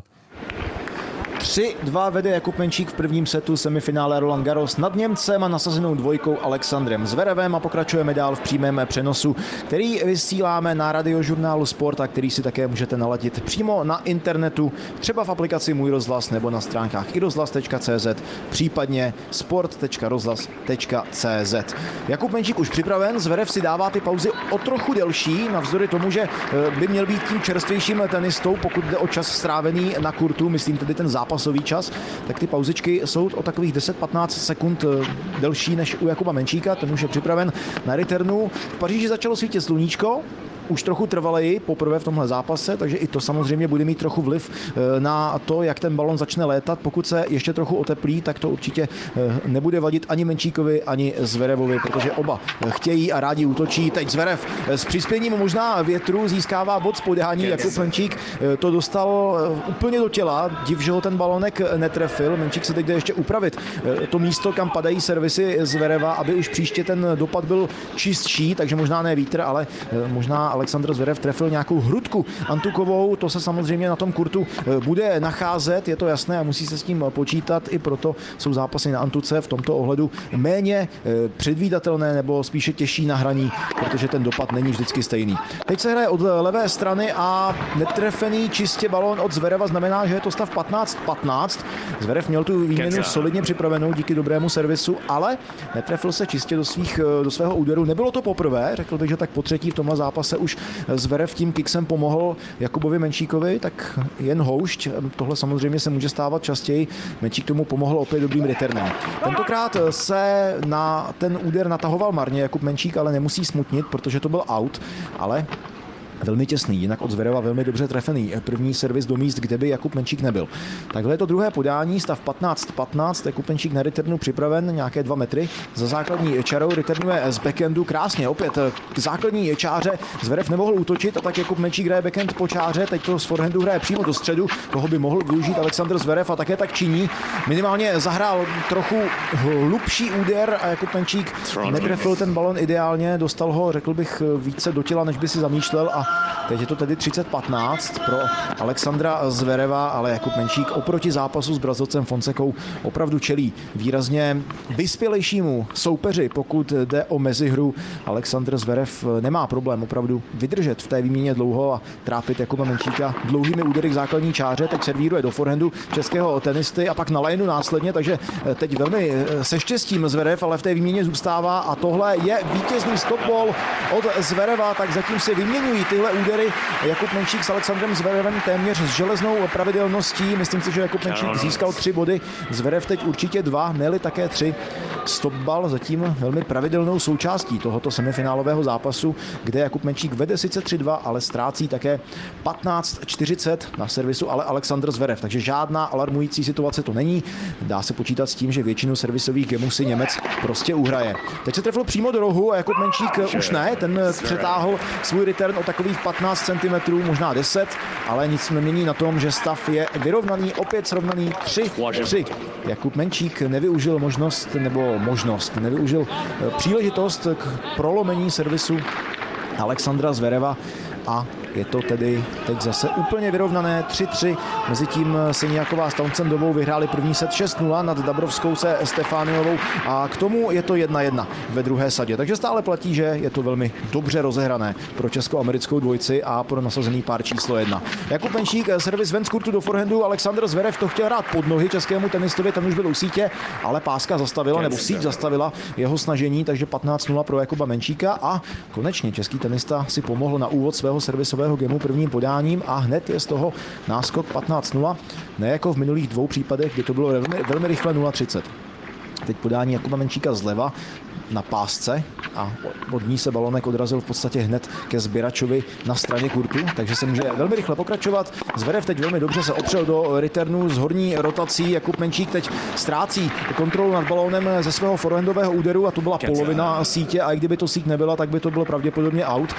tři dva vede Jakub Menčík v prvním setu semifinále Roland Garros nad Němcem a nasazenou dvojkou Alexandrem Zverevem a pokračujeme dál v přímém přenosu, který vysíláme na Radiožurnálu Sport a který si také můžete naladit přímo na internetu, třeba v aplikaci Můj rozhlas nebo na stránkách i rozhlas tečka cé zet, případně sport tečka rozhlas tečka cé zet. Jakub Menčík už připraven, Zverev si dává ty pauzy o trochu delší, navzdory tomu, že by měl být tím čerstvějším tenistou, pokud jde o čas strávený na kurtu, myslím tedy ten zápas pasový čas, tak ty pauzičky jsou o takových deset patnáct sekund delší než u Jakuba Menčíka, ten už je připraven na returnu. V Paříži začalo svítit sluníčko, už trochu trvaleji poprvé v tomhle zápase, takže i to samozřejmě bude mít trochu vliv na to, jak ten balon začne létat. Pokud se ještě trochu oteplí, tak to určitě nebude vadit ani Menčíkovi, ani Zverevovi, protože oba chtějí a rádi útočí. Teď Zverev s přispěním možná větru získává bod z podání. Jakub Menčík to dostal úplně do těla, div, že ho ten balonek netrefil. Menčík se teď jde ještě upravit to místo, kam padají servisy Zvereva, aby už příště ten dopad byl čistší, takže možná ne vítr, ale možná Alexandr Zverev trefil nějakou hrudku antukovou, to se samozřejmě na tom kurtu bude nacházet, je to jasné a musí se s tím počítat, i proto jsou zápasy na antuce v tomto ohledu méně předvídatelné nebo spíše těžší na hraní, protože ten dopad není vždycky stejný. Teď se hraje od levé strany a netrefený čistě balón od Zvereva znamená, že je to stav patnáct patnáct. Zverev měl tu výměnu solidně připravenou díky dobrému servisu, ale netrefil se čistě do, svých, do svého úderu. Nebylo to poprvé, řekl bych, že tak po třetí v tomhle zápase už Zverev tím kiksem pomohl Jakubovi Menčíkovi, tak jen houšť. Tohle samozřejmě se může stávat častěji. Menčík tomu pomohl opět dobrým returnem. Tentokrát se na ten úder natahoval marně Jakub Menčík, ale nemusí smutnit, protože to byl out, ale velmi těsný, jinak od Zvereva velmi dobře trefený. První servis do míst, kde by Jakub Menčík nebyl. Takhle je to druhé podání, stav patnáct patnáct, Jakub Menčík na returnu připraven, nějaké dva metry. Za základní čarou returnuje z backhandu krásně, opět k základní čáře. Zverev nemohl útočit a tak Jakub Menčík hraje backhand po čáře, teď to z forehandu hraje přímo do středu, toho by mohl využít Alexandr Zverev a také tak činí. Minimálně zahrál trochu hlubší úder a Jakub Menčík netrefil ten balon ideálně, dostal ho, řekl bych, více do těla, než by si zamýšlel a teď je to tedy třicet patnáct pro Alexandra Zvereva, ale Jakub Menčík oproti zápasu s Brazilcem Fonsekou opravdu čelí výrazně vyspělejšímu soupeři, pokud jde o mezihru. Alexandr Zverev nemá problém opravdu vydržet v té výměně dlouho a trápit Jakuba Menčíka dlouhými údery k základní čáře, teď servíruje do forehandu českého tenisty a pak na lineu následně, takže teď velmi se štěstím Zverev, ale v té výměně zůstává a tohle je vítězný stopball od Zvereva, tak zatím si vyměňují tyhle údery Jakub Menčík s Alexandrem Zverevem téměř s železnou pravidelností. Myslím si, že Jakub Menčík získal tři body, Zverev teď určitě dva, ne-li také tři. Stopball zatím velmi pravidelnou součástí tohoto semifinálového zápasu, kde Jakub Menčík vede sice tři dva, ale ztrácí také patnáct čtyřicet na servisu, ale Alexandr Zverev, takže žádná alarmující situace to není. Dá se počítat s tím, že většinu servisových gemů si Němec prostě uhraje. Teď se trefil přímo do rohu a Jakub Menčík už ne, ten přetáhl svůj return o takových patnáct centimetrů, možná deset, ale nic nemění na tom, že stav je vyrovnaný, opět srovnaný tři tři. Jakub Menčík nevyužil možnost, nebo možnost, nevyužil příležitost k prolomení servisu Alexandra Zvereva a je to tedy teď zase úplně vyrovnané tři tři. Mezitím Seniaková s Townsendovou vyhráli první set šest nula nad Dabrovskou se Stefániovou a k tomu je to jedna jedna ve druhé sadě. Takže stále platí, že je to velmi dobře rozehrané pro česko-americkou dvojici a pro nasazený pár číslo jedna. Jakub Menčík, servis ven z kurtu do forehandu, Alexandr Zverev to chtěl hrát pod nohy českému tenistovi, ten už byl u sítě, ale páska zastavila, nebo síť zastavila jeho snažení, takže patnáct nula pro Jakuba Menčíka a konečně český tenista si pomohl na úvod svého servisového gemu prvním podáním a hned je z toho náskok patnáct nula, ne jako v minulých dvou případech, kdy to bylo velmi, velmi rychle nula třicet. Teď podání Jakuba Menčíka zleva na pásce a od ní se balonek odrazil v podstatě hned ke Zbiračovi na straně kurtu, takže se může velmi rychle pokračovat. Zverev teď velmi dobře se opřel do returnu s horní rotací. Jakub Menčík teď ztrácí kontrolu nad balónem ze svého forehandového úderu a to byla polovina sítě a i kdyby to síť nebyla, tak by to bylo pravděpodobně out,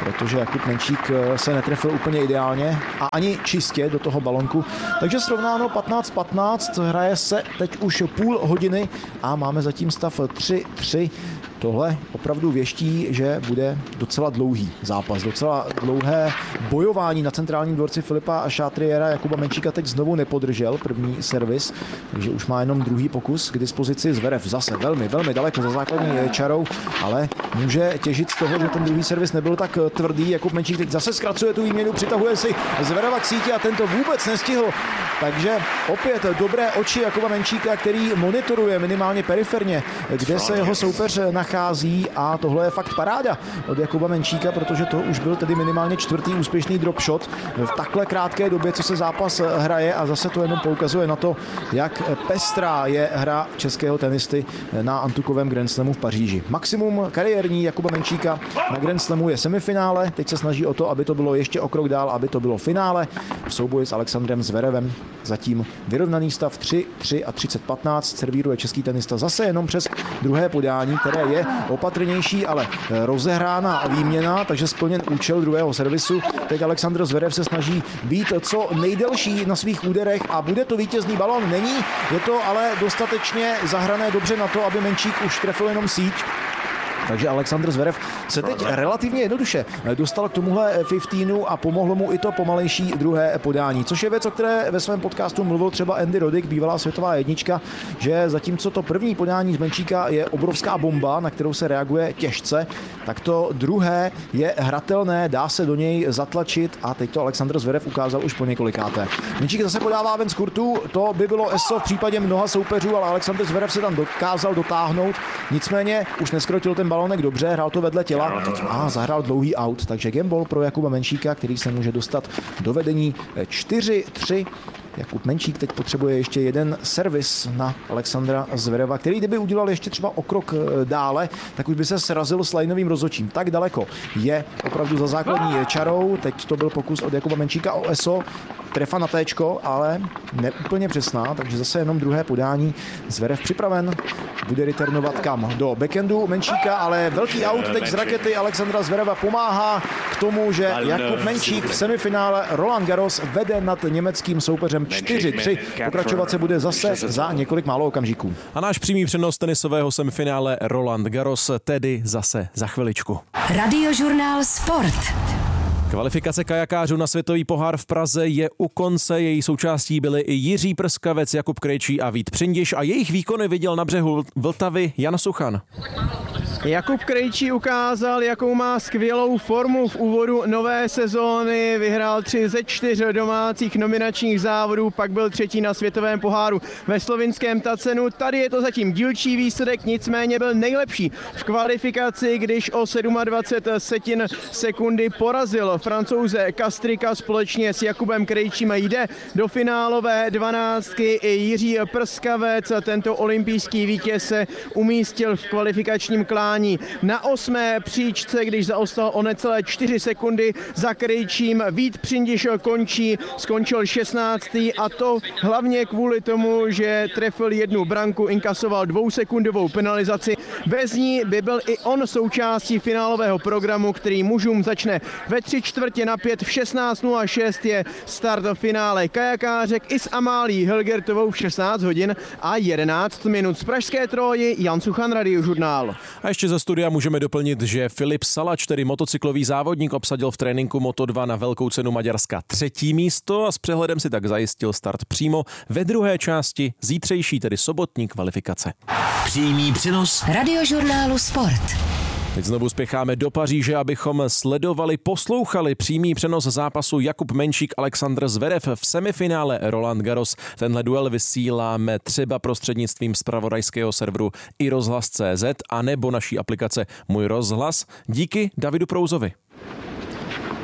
protože Jakub Menčík se netrefil úplně ideálně a ani čistě do toho balonku. Takže srovnáno patnáct patnáct, hraje se teď už půl hodiny a máme zatím stav tři tři. Tohle opravdu věští, že bude docela dlouhý zápas, docela dlouhé bojování na centrálním dvorci Filipa Šátriéra. Jakuba Menčíka teď znovu nepodržel první servis, takže už má jenom druhý pokus k dispozici. Zverev zase velmi, velmi daleko za základní čarou, ale může těžit z toho, že ten druhý servis nebyl tak tvrdý. Jakub Menčík teď zase zkracuje tu výměnu, přitahuje si Zvereva k síti a tento vůbec nestihl. Takže opět dobré oči Jakuba Menčíka, který monitoruje minimálně periferně, kde se jeho soupeř nachází, a tohle je fakt paráda od Jakuba Menčíka, protože to už byl tedy minimálně čtvrtý úspěšný drop shot v takhle krátké době, co se zápas hraje, a zase to jenom poukazuje na to, jak pestrá je hra českého tenisty na antukovém Grand Slamu v Paříži. Maximum kariérní Jakuba Menčíka na Grand Slamu je semifinále, teď se snaží o to, aby to bylo ještě o krok dál, aby to bylo finále v souboji s Alexandrem Zverevem. Zatím vyrovnaný stav tři tři a třicet patnáct, servíruje český tenista zase jenom přes druhé podání, které je opatrnější, ale rozehrána výměna, takže splněn účel druhého servisu. Teď Alexandr Zverev se snaží být co nejdelší na svých úderech a bude to vítězný balon. Není, je to ale dostatečně zahrané dobře na to, aby Menčík už trefil jenom síť. Takže Alexandr Zverev se teď relativně jednoduše dostal k tomuhle patnáctému a pomohlo mu i to pomalejší druhé podání, což je věc, o které ve svém podcastu mluvil třeba Andy Roddick, bývalá světová jednička, že zatímco to první podání z Menčíka je obrovská bomba, na kterou se reaguje těžce, tak to druhé je hratelné, dá se do něj zatlačit, a teď to Alexandr Zverev ukázal už po několikáté. Menčík zase podává ven z kurtu, to by bylo eso v případě mnoha soupeřů, ale Alexandr Zverev se tam dokázal dotáhnout, nicméně už neskrotil ten balonek dobře, hrál to vedle těla a zahrál dlouhý out, takže gameball pro Jakuba Menčíka, který se může dostat do vedení čtyři tři. Jakub Menčík teď potřebuje ještě jeden servis na Alexandra Zvereva, který kdyby udělal ještě třeba o krok dále, tak už by se srazil s lineovým rozhodčím. Tak daleko je opravdu za základní čarou. Teď to byl pokus od Jakuba Menčíka o eso, trefa na téčko, ale neúplně přesná, takže zase jenom druhé podání. Zverev připraven, bude returnovat kam? Do backhandu Menčíka, ale velký out teď z rakety Alexandra Zvereva pomáhá k tomu, že Jakub Menčík v semifinále Roland Garros vede nad německým soupeřem čtyři tři. Pokračovat se bude zase za několik málo okamžiků. A náš přímý přenos tenisového semifinále Roland Garros tedy zase za chviličku. Radiožurnál Sport. Kvalifikace kajakářů na světový pohár v Praze je u konce. Její součástí byli i Jiří Prskavec, Jakub Krejčí a Vít Přindiš, a jejich výkony viděl na břehu Vltavy Jan Suchan. Jakub Krejčí ukázal, jakou má skvělou formu v úvodu nové sezóny. Vyhrál tři ze čtyř domácích nominačních závodů, pak byl třetí na světovém poháru ve slovinském Tacenu. Tady je to zatím dílčí výsledek, nicméně byl nejlepší v kvalifikaci, když o dvacet sedm setin sekundy porazil Francouze Kastrika. Společně s Jakubem Krejčím jde do finálové dvanáctky i Jiří Prskavec. Tento olympijský vítěz se umístil v kvalifikačním klání na osmé příčce, když zaostal o necelé čtyři sekundy za Krejčím. Vít Přindiš končí, skončil šestnáctý a to hlavně kvůli tomu, že trefil jednu branku, inkasoval dvousekundovou penalizaci. Bez ní by byl i on součástí finálového programu, který mužům začne ve tři čtvrtě na pět. V šestnáct nula šest je start finále kajakářek i s Amálí Hilgertovou v šestnáct hodin a jedenáct minut. Z pražské Troji Jan Suchan, Radiožurnál. A ještě ze studia můžeme doplnit, že Filip Salač, tedy motocyklový závodník, obsadil v tréninku Moto dva na velkou cenu Maďarska třetí místo a s přehledem si tak zajistil start přímo ve druhé části zítřejší, tedy sobotní kvalifikace. Přímý přenos Radiožurnálu Sport. Teď znovu spěcháme do Paříže, abychom sledovali, poslouchali přímý přenos zápasu Jakub Menčík Alexandr Zverev v semifinále Roland Garros. Tenhle duel vysíláme třeba prostřednictvím zpravodajského serveru i rozhlas tečka cé zet a nebo naší aplikace Můj rozhlas. Díky Davidu Prouzovi.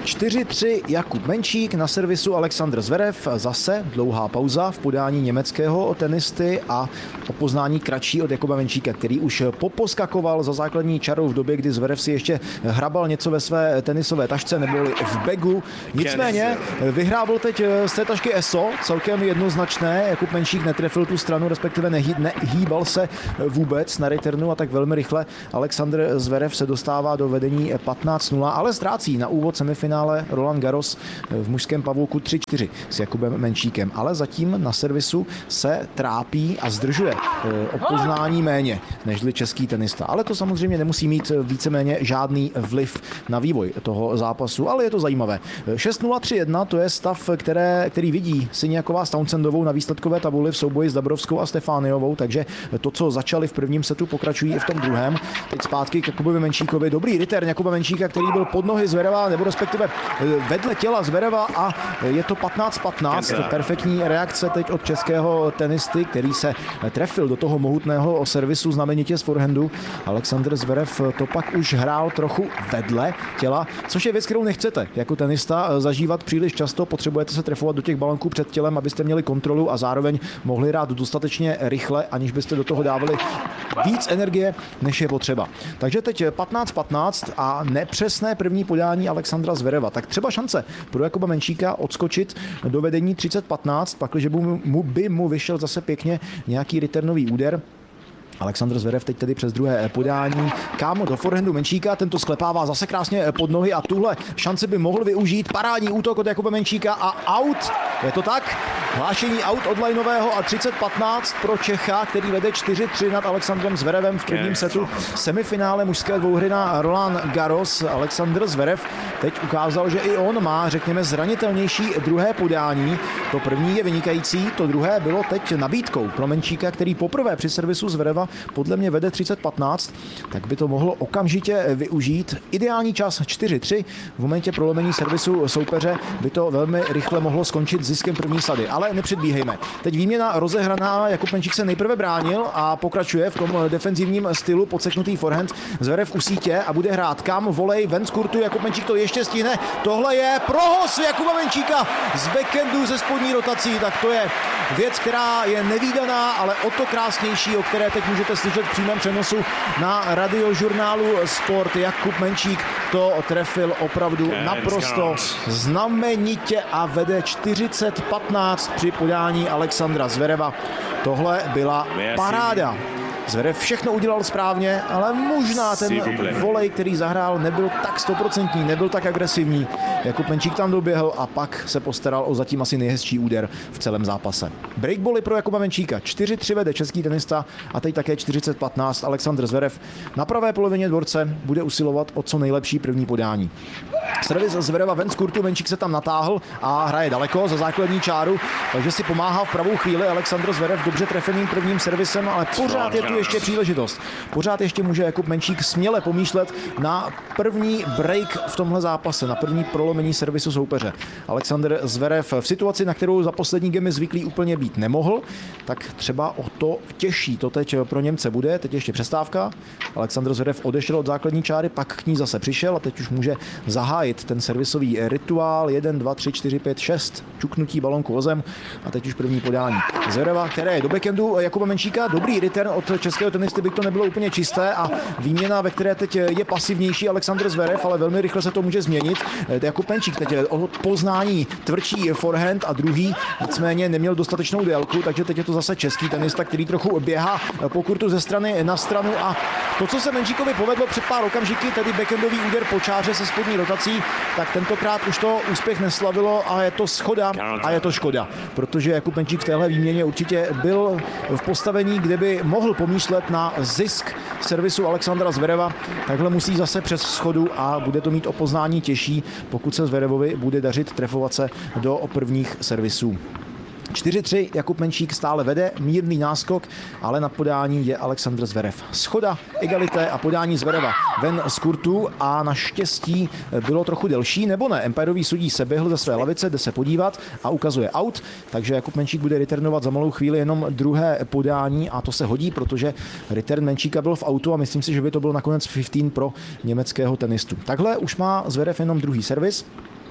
čtyři tři Jakub Menčík, na servisu Alexandr Zverev, zase dlouhá pauza v podání německého tenisty a o poznání kratší od Jakuba Menčíka, který už poposkakoval za základní čarou v době, kdy Zverev si ještě hrabal něco ve své tenisové tašce nebo v begu. Nicméně vyhrával teď z té tašky E S O, celkem jednoznačné. Jakub Menčík netrefil tu stranu, respektive nehý, nehýbal se vůbec na returnu a tak velmi rychle Alexandr Zverev se dostává do vedení patnáct nula, ale ztrácí na úvod semifinále Roland Garros v mužském pavouku tři čtyři s Jakubem Menčíkem, ale zatím na servisu se trápí a zdržuje o poznání méně nežli český tenista. Ale to samozřejmě nemusí mít víceméně žádný vliv na vývoj toho zápasu, ale je to zajímavé. šest nula tři jedna, to je stav, které, který vidí Siniaková s Townsendovou na výsledkové tabuli v souboji s Dabrovskou a Stefániovou, takže to, co začali v prvním setu, pokračují i v tom druhém. Teď zpátky k Jakubovi Menčíkovi. Dobrý return Jakuba Menčíka, který byl pod nohy Zvereva, nebo respektive vedle těla Zvereva a je to patnáct patnáct. Perfektní reakce teď od českého tenisty, který se trefil do toho mohutného servisu znamenitě z forehandu. Alexandr Zverev to pak už hrál trochu vedle těla, což je věc, kterou nechcete jako tenista zažívat příliš často. Potřebujete se trefovat do těch balonků před tělem, abyste měli kontrolu a zároveň mohli hrát dostatečně rychle, aniž byste do toho dávali víc energie, než je potřeba. Takže teď patnáct patnáct a nepřesné první podání Alexandra Zvereva. Tak třeba šance pro Jakuba Menčíka odskočit do vedení třicet patnáct, pakliže by mu, by mu vyšel zase pěkně nějaký returnový úder. Alexandr Zverev teď tedy přes druhé podání. Kámo do forehandu Menčíka, tento sklepává zase krásně pod nohy a tuhle šanci by mohl využít. Parádní útok od Jakuba Menčíka a out. Je to tak? Hlášení out od lineového a třicet patnáct pro Čecha, který vede čtyři tři nad Alexandrem Zverevem v prvním setu semifinále mužské dvouhry na Roland Garros. Alexandr Zverev teď ukázal, že i on má, řekněme, zranitelnější druhé podání. To první je vynikající, to druhé bylo teď nabídkou pro Menčíka, který poprvé při servisu Zvereva podle mě vede třicet patnáct, tak by to mohlo okamžitě využít. Ideální čas čtyři tři, v momentě prolomení servisu soupeře by to velmi rychle mohlo skončit ziskem první sady, ale nepředbíhejme. Teď výměna rozehraná, Jakub Menčík se nejprve bránil a pokračuje v tom defenzivním stylu, podseknutý forehand, Zverev u sítě a bude hrát kam, volej, ven z kurtu, Jakub Menčík to ještě stihne, tohle je prohos Jakuba Menčíka z backhandu ze spodní rotací, tak to je věc, která je nevídaná, ale o to krásnější, o které teď můžete slyšet v přímém přenosu na radiožurnálu Sport. Jakub Menčík to trefil opravdu naprosto znamenitě a vede čtyřicet patnáct při podání Alexandra Zvereva. Tohle byla paráda. Zverev všechno udělal správně, ale možná ten volej, který zahrál, nebyl tak stoprocentní, nebyl tak agresivní. Jakub Menčík tam doběhl a pak se postaral o zatím asi nejhezčí úder v celém zápase. Breakbally pro Jakuba Menčíka. čtyři tři vede český tenista a teď také čtyřicet patnáct. Alexandr Zverev na pravé polovině dvorce bude usilovat o co nejlepší první podání. Servis Zvereva ven z kurtu, Menčík se tam natáhl a hraje daleko za základní čáru, takže si pomáhá v pravou chvíli Alexandr Zverev dobře trefeným prvním servisem, ale pořád je tu ještě příležitost. Pořád ještě může Jakub Menčík směle pomýšlet na první break v tomhle zápase, na první prolomení servisu soupeře. Alexandr Zverev v situaci, na kterou za poslední gemy zvyklý úplně být nemohl, tak třeba o to těžší to teď pro Němce bude. Teď ještě přestávka. Alexandr Zverev odešel od základní čáry, pak k ní zase přišel a teď už může zahájit ten servisový rituál. jedna, dva, tři, čtyři, pět, šest. Čuknutí balonku o zem a teď už první podání Zvereva, které je do backhandu Jakuba Menčíka. Dobrý return od českého tenisty, by to nebylo úplně čisté a výměna, ve které teď je pasivnější Alexandr Zverev, ale velmi rychle se to může změnit. Jakub Menčík teď je od poznání tvrdší forehand a druhý, nicméně neměl dostatečnou délku, takže teď je to zase český tenista, který trochu běhá po kurtu ze strany na stranu a to, co se Menčíkovi povedlo před pár okamžiky, tedy backhandový úder po čáře se spodní rotací, tak tentokrát už to úspěch neslavilo a je to schoda a je to škoda, protože Jakub Menčík v téhle výměně určitě byl v postavení, kde by mohl pomýšlet na zisk servisu Alexandra Zvereva. Takhle musí zase přes schodu a bude to mít o poznání těžší, pokud se Zverevovi bude dařit trefovat se do prvních servisů. čtyři tři, Jakub Menčík stále vede, mírný náskok, ale na podání je Alexandr Zverev. Schoda, egalité a podání Zvereva ven z kurtu a naštěstí bylo trochu delší, nebo ne? Empirový sudí se běhl ze své lavice, jde se podívat a ukazuje out, takže Jakub Menčík bude returnovat za malou chvíli jenom druhé podání a to se hodí, protože return Menčíka byl v autu a myslím si, že by to byl nakonec patnáct pro německého tenistu. Takhle už má Zverev jenom druhý servis.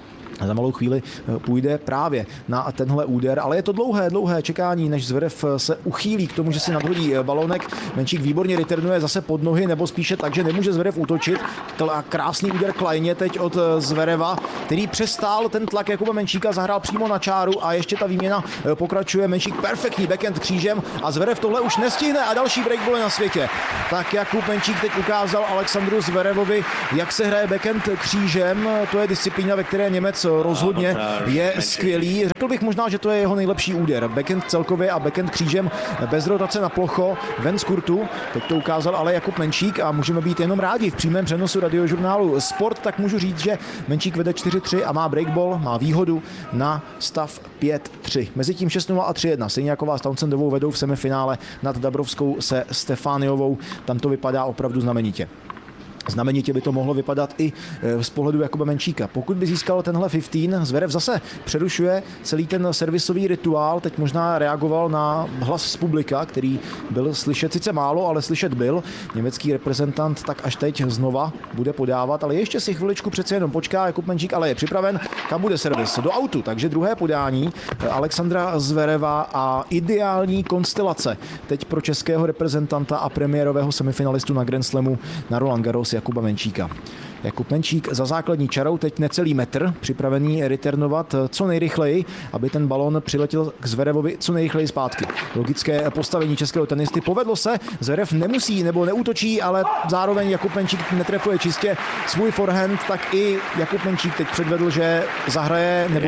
Za malou chvíli půjde právě na tenhle úder, ale je to dlouhé, dlouhé čekání, než Zverev se uchýlí k tomu, že si nadhodí balónek. Menčík výborně returnuje zase pod nohy, nebo spíše tak, že nemůže Zverev útočit. Krásný úder klajně teď od Zvereva, který přestál ten tlak Jakuba Menčíka, zahrál přímo na čáru a ještě ta výměna pokračuje. Menčík perfektní backhand křížem a Zverev tohle už nestihne a další breakball na světě. Tak Jakub Menčík teď ukázal Alexandru Zverevovi, jak se hraje backhand křížem. To je disciplína, ve které Němec rozhodně je skvělý. Řekl bych možná, že to je jeho nejlepší úder. Backhand celkově a backhand křížem bez rotace na plocho, ven z kurtu. Teď to ukázal ale Jakub Menčík a můžeme být jenom rádi. V přímém přenosu radiožurnálu Sport tak můžu říct, že Menčík vede čtyři tři a má breakball, má výhodu na stav pět tři. Mezitím šest nula a tři jedna. Sejňáková s Townsendovou vedou v semifinále nad Dabrovskou se Stefániovou. Tam to vypadá opravdu znamenitě. Znamenitě by to mohlo vypadat i z pohledu Jakuba Menčíka. Pokud by získal tenhle patnáct, Zverev zase přerušuje celý ten servisový rituál. Teď možná reagoval na hlas z publika, který byl slyšet sice málo, ale slyšet byl. Německý reprezentant tak až teď znova bude podávat, ale ještě si chviličku přece jenom počká. Jakub Menčík ale je připraven. Kam bude servis? Do autu. Takže druhé podání Alexandra Zvereva a ideální konstelace teď pro českého reprezentanta a premiérového semifinalistu na Grand Slamu na Roland Garros Jakuba Menčíka. Jakub Menčík za základní čarou, teď necelý metr, připravený returnovat co nejrychleji, aby ten balón přiletěl k Zverevovi co nejrychleji zpátky. Logické postavení českého tenisty povedlo se, Zverev nemusí nebo neútočí, ale zároveň Jakub Menčík netrefuje čistě svůj forehand, tak i Jakub Menčík teď předvedl, že zahraje nebo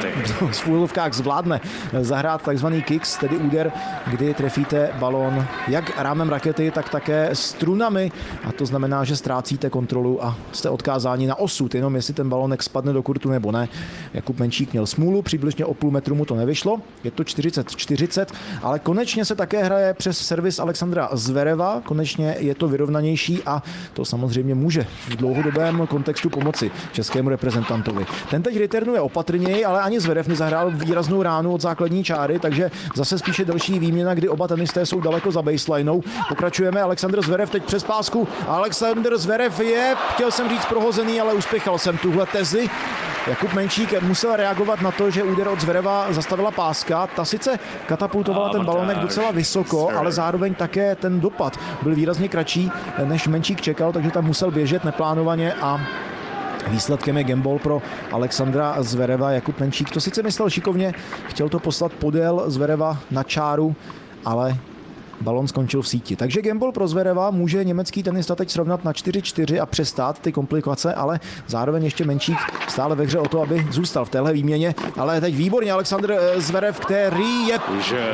v úlovkách zvládne zahrát takzvaný kicks, tedy úder, kdy trefíte balón jak rámem rakety, tak také strunami a to znamená, že ztrácíte kontrolu a jste odkázáni na osud, jenom jestli ten balonek spadne do kurtu nebo ne. Jakub Menčík měl smůlu, přibližně o půl metru mu to nevyšlo, je to čtyřicet čtyřicet, ale konečně se také hraje přes servis Alexandra Zvereva, konečně je to vyrovnanější a to samozřejmě může v dlouhodobém kontextu pomoci českému reprezentantovi. Ten teď returnuje opatrněji, ale ani Zverev nezahrál výraznou ránu od základní čáry, takže zase spíše další výměna, kdy oba tenisté jsou daleko za baselineou. Pokračujeme, Alexandr Zverev teď přes pásku. Alexandr Zverev je, chtěl jsem říct prohozený, ale uspěchal jsem tuhle tezi. Jakub Menčík musel reagovat na to, že úder od Zvereva zastavila páska. Ta sice katapultovala ten balonek docela vysoko, ale zároveň také ten dopad byl výrazně kratší, než Menčík čekal, takže tam musel běžet neplánovaně a výsledkem je gamble pro Alexandra Zvereva. Jakub Menčík to sice myslel šikovně, chtěl to poslat podél Zvereva na čáru, ale balon skončil v síti. Takže gamble pro Zvereva, může německý tenista teď srovnat na čtyři čtyři a přestát ty komplikace, ale zároveň ještě Menčík stále ve hře o to, aby zůstal v téhle výměně. Ale teď výborně Alexandr Zverev, který je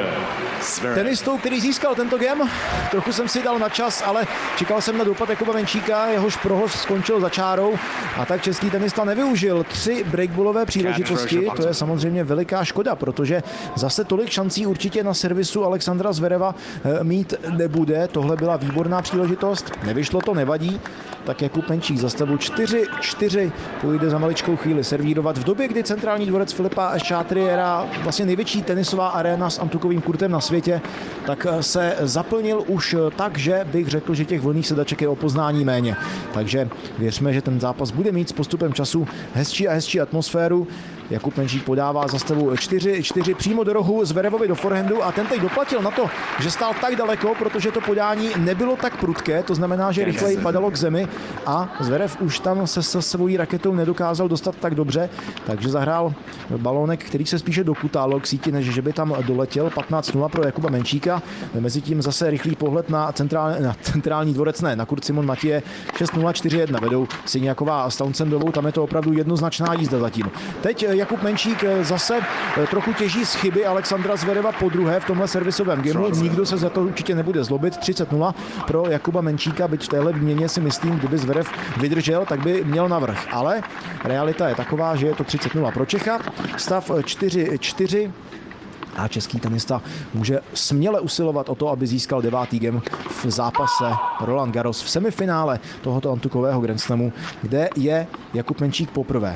tenistou, který získal tento game. Trochu jsem si dal na čas, ale čekal jsem na dopad Jakuba Menčíka, jehož prohod skončil za čárou a tak český tenista nevyužil tři breakballové příležitosti. To je samozřejmě veliká škoda, protože zase tolik šancí určitě na servisu Alexandra Zvereva mít nebude. Tohle byla výborná příležitost, nevyšlo to, nevadí. Tak Jakub Menčík za stavu čtyři čtyři půjde za maličkou chvíli servírovat v době, kdy centrální dvorec Filipa Chatriera, vlastně největší tenisová aréna s antukovým kurtem na světě, tak se zaplnil už tak, že bych řekl, že těch volných sedaček je o poznání méně. Takže věřme, že ten zápas bude mít s postupem času hezčí a hezčí atmosféru. Jakub Menčík podává za stavu čtyři čtyři přímo do rohu Zverevovi do forehandu a ten teď doplatil na to, že stál tak daleko, protože to podání nebylo tak prudké, to znamená, že rychleji padalo k zemi a Zverev už tam se se svojí raketou nedokázal dostat tak dobře, takže zahrál balónek, který se spíše dokutálo k síti, než že by tam doletěl. Patnáct nula pro Jakuba Menčíka. Mezitím zase rychlý pohled na, centrál, na centrální dvorec, ne, na Kurt Simon Matěje. šest nula čtyři jedna vedou Sejňáková s Townsendovou, tam je to opravdu jednoznačná jízda zatím. Teď Jakub Menčík zase trochu těží z chyby Alexandra Zvereva po druhé v tomhle servisovém gameu. Nikdo se za to určitě nebude zlobit. třicet nula pro Jakuba Menčíka, byť v téhle výměně si myslím, kdyby Zverev vydržel, tak by měl navrch. Ale realita je taková, že je to třicet nula pro Čecha. Stav čtyři čtyři. A český tenista může směle usilovat o to, aby získal devátý game v zápase Roland Garros v semifinále tohoto antukového Grand Slamu, kde je Jakub Menčík poprvé.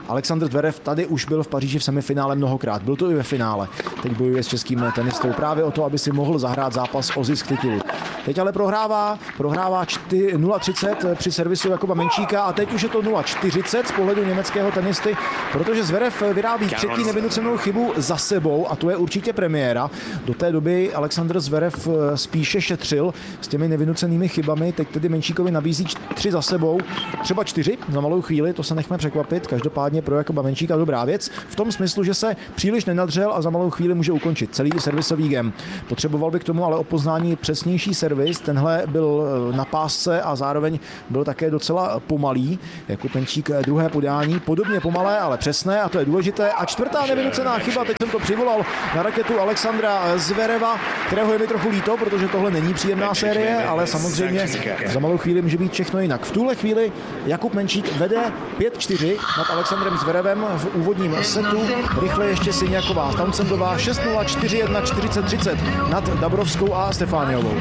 Alexandr Zverev tady už byl v Paříži v semifinále mnohokrát, byl to i ve finále. Teď bojuje s českým tenistou právě o to, aby si mohl zahrát zápas o zisk titulu. Teď ale prohrává, prohrává nula třicet při servisu Jakuba Menčíka a teď už je to nula čtyřicet z pohledu německého tenisty, protože Zverev vyrábí třetí nevynucenou chybu za sebou a to je určitě premiéra. Do té doby Alexandr Zverev spíše šetřil s těmi nevynucenými chybami, teď tedy Menčíkovi nabízí tři za sebou, třeba čtyři za malou chvíli, to se nechme překvapit, každopádně pro Jakuba Menčíka dobrá věc, v tom smyslu, že se příliš nenadřel a za malou chvíli může ukončit celý servisový game. Potřeboval by k tomu ale o poznání přesnější servis, tenhle byl na pásce a zároveň byl také docela pomalý. Jakub Menčík druhé podání, podobně pomalé, ale přesné a to je důležité. A čtvrtá nevynucená chyba, teď jsem to přivolal na raketu Alexandra Zvereva, kterého je mi trochu líto, protože tohle není příjemná série, ale samozřejmě za malou chvíli může být všechno jinak. V tuhle chvíli Jakub Menčík vede pět čtyři nad Alexandrem Zverevem v úvodním setu. Rychle ještě Siniaková, Townsendová šest nula, čtyři jedna, čtyřicet třicet nad Dabrovskou a Stefániovou.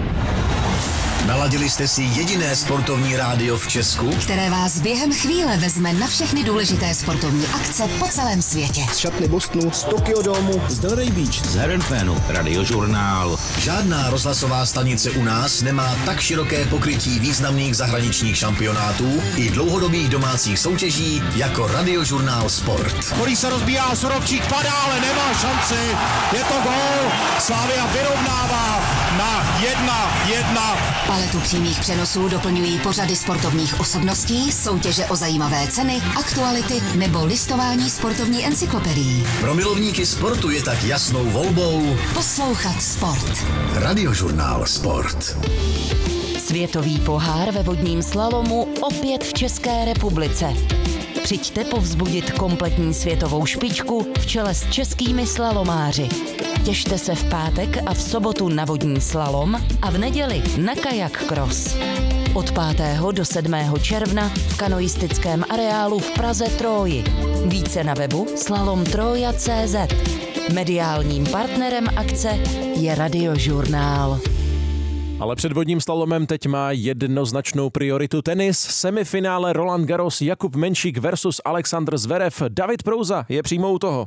Naladili jste si jediné sportovní rádio v Česku, které vás během chvíle vezme na všechny důležité sportovní akce po celém světě. Z šatny Bostonu, z Tokyo Domu, z Delray Beach, z Herenfénu, Radiožurnál. Žádná rozhlasová stanice u nás nemá tak široké pokrytí významných zahraničních šampionátů i dlouhodobých domácích soutěží jako Radiožurnál Sport. Kolí se rozbíjá, Surovčík padá, ale nemá šanci. Je to gól. Slavia vyrovnává na jedna jedna. Paletu přímých přenosů doplňují pořady sportovních osobností, soutěže o zajímavé ceny, aktuality nebo listování sportovní encyklopedií. Pro milovníky sportu je tak jasnou volbou poslouchat sport. Radiožurnál Sport. Světový pohár ve vodním slalomu opět v České republice. Přijďte povzbudit kompletní světovou špičku v čele s českými slalomáři. Těšte se v pátek a v sobotu na vodní slalom a v neděli na kajak cross. Od pátého do sedmého června v kanoistickém areálu v Praze Tróji. Více na webu slalom troja tečka cé zet. Mediálním partnerem akce je Radiožurnál. Ale před vodním slalomem teď má jednoznačnou prioritu tenis. Semifinále Roland Garros, Jakub Menčík versus Alexandr Zverev. David Prouza je přímo u toho.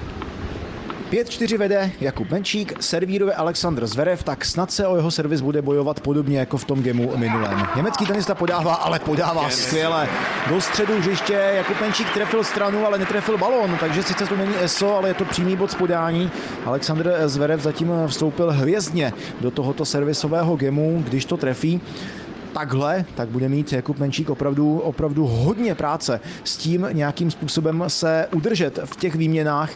pět čtyři vede Jakub Menčík, servíruje Alexandr Zverev, tak snad se o jeho servis bude bojovat podobně jako v tom gemu minulém. Německý tenista podává, ale podává skvěle. Do středu hřiště Jakub Menčík trefil stranu, ale netrefil balón, takže sice to není E S O, ale je to přímý bod z podání. Alexandr Zverev zatím vstoupil hvězdně do tohoto servisového gemu, když to trefí takhle, tak bude mít Jakub Menčík opravdu, opravdu hodně práce s tím nějakým způsobem se udržet v těch výměnách.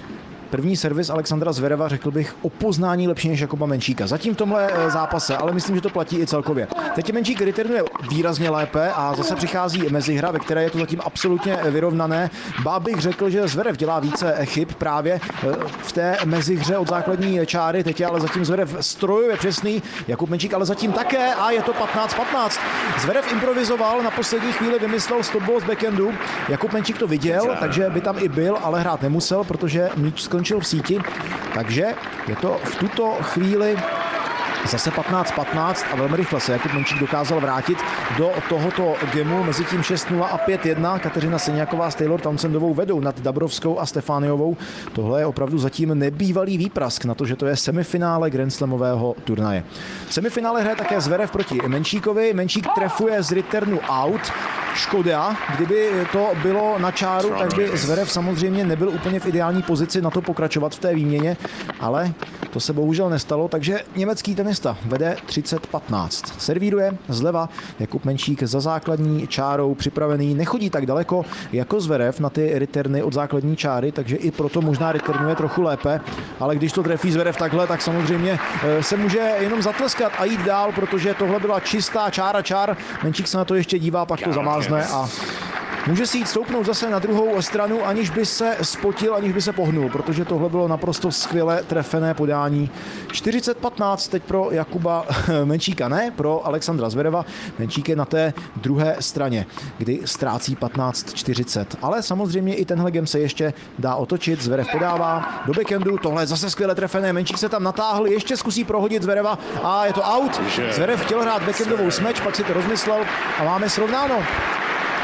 První servis Alexandra Zvereva, řekl bych, o poznání lepší než Jakuba Menčíka. Zatím v tomhle zápase, ale myslím, že to platí i celkově. Teď Menčík returnuje výrazně lépe a zase přichází mezihra, ve které je to zatím absolutně vyrovnané. Ba bych řekl, že Zverev dělá více chyb právě v té mezihře od základní čáry. Teď je ale zatím Zverev strojově přesný, Jakub Menčík ale zatím také a je to patnáct patnáct. Zverev improvizoval, na poslední chvíli vymyslel stop ball z backhandu. Jakub Menčík to viděl, takže by tam i byl, ale hrát nemusel, protože míč skončil v síti, takže je to v tuto chvíli zase patnáct patnáct a velmi rychle se Jakub Menčík dokázal vrátit do tohoto gemu, mezi tím šest nula a pět jedna. Kateřina Siniaková s Taylor Townsendovou vedou nad Dabrovskou a Stefániovou. Tohle je opravdu zatím nebývalý výprask na to, že to je semifinále Grand Slamového turnaje. V semifinále hraje také Zverev proti Menčíkovi. Menčík trefuje z returnu out. Škoda, kdyby to bylo na čáru, tak by Zverev samozřejmě nebyl úplně v ideální pozici na to pokračovat v té výměně, ale to se bohužel nestalo, takže německý tenista vede třicet patnáct. Servíruje zleva Jakub Menčík za základní čárou připravený, nechodí tak daleko jako Zverev na ty returny od základní čáry, takže i proto možná returnuje trochu lépe, ale když to trefí Zverev takhle, tak samozřejmě se může jenom zatleskat a jít dál, protože tohle byla čistá čára čár. Menčík se na to ještě dívá, pak to zamázne a může si jít stoupnout zase na druhou stranu, aniž by se spotil, aniž by se pohnul, protože tohle bylo naprosto skvěle trefené podání. čtyřicet patnáct teď pro Jakuba Menčíka, ne pro Alexandra Zvereva. Menčík je na té druhé straně, kdy ztrácí patnáct čtyřicet. Ale samozřejmě i tenhle game se ještě dá otočit. Zverev podává do backhandu, tohle je zase skvěle trefené. Menčík se tam natáhl, ještě zkusí prohodit Zvereva a je to out. Zverev chtěl hrát backhandovou smeč, pak si to rozmyslel a máme srovnáno.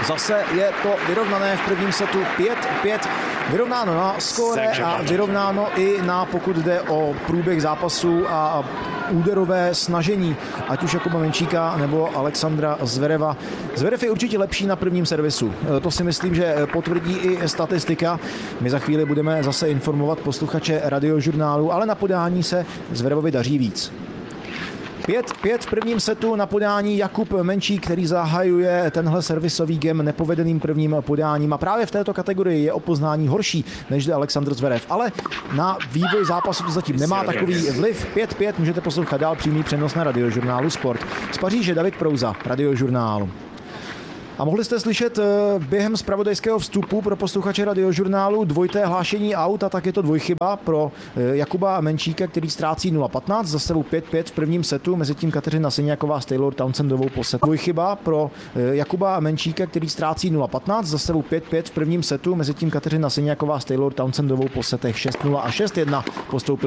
Zase je to vyrovnané v prvním setu pět pět. Vyrovnáno na skóre a vyrovnáno i na, pokud jde o průběh zápasu a úderové snažení, ať už Jakuba Menčíka nebo Alexandra Zvereva. Zverev je určitě lepší na prvním servisu. To si myslím, že potvrdí i statistika. My za chvíli budeme zase informovat posluchače Radiožurnálu, ale na podání se Zverevovi daří víc. pět pět v prvním setu na podání Jakub Menčík, který zahajuje tenhle servisový gem nepovedeným prvním podáním a právě v této kategorii je o poznání horší než Alexandr Zverev, ale na vývoj zápasu to zatím nemá takový vliv. pět pět můžete poslouchat dál přímý přenos na Radiožurnálu Sport. Z Paříže David Prouza, Radiožurnálu. A mohli jste slyšet během zpravodajského vstupu pro posluchače Radiožurnálu dvojité hlášení aut a tak je to dvojchyba pro Jakuba Menčíka, který ztrácí nula patnáct, za sebou pět pět v prvním setu, mezi tím Kateřina Syňáková s Taylor Townsendovou po setu. Dvojchyba pro Jakuba Menčíka, který ztrácí nula patnáct, za sebou pět pět v prvním setu, mezi tím Kateřina Syňáková s Taylor Townsendovou po setech šest nula a šest jedna postoupil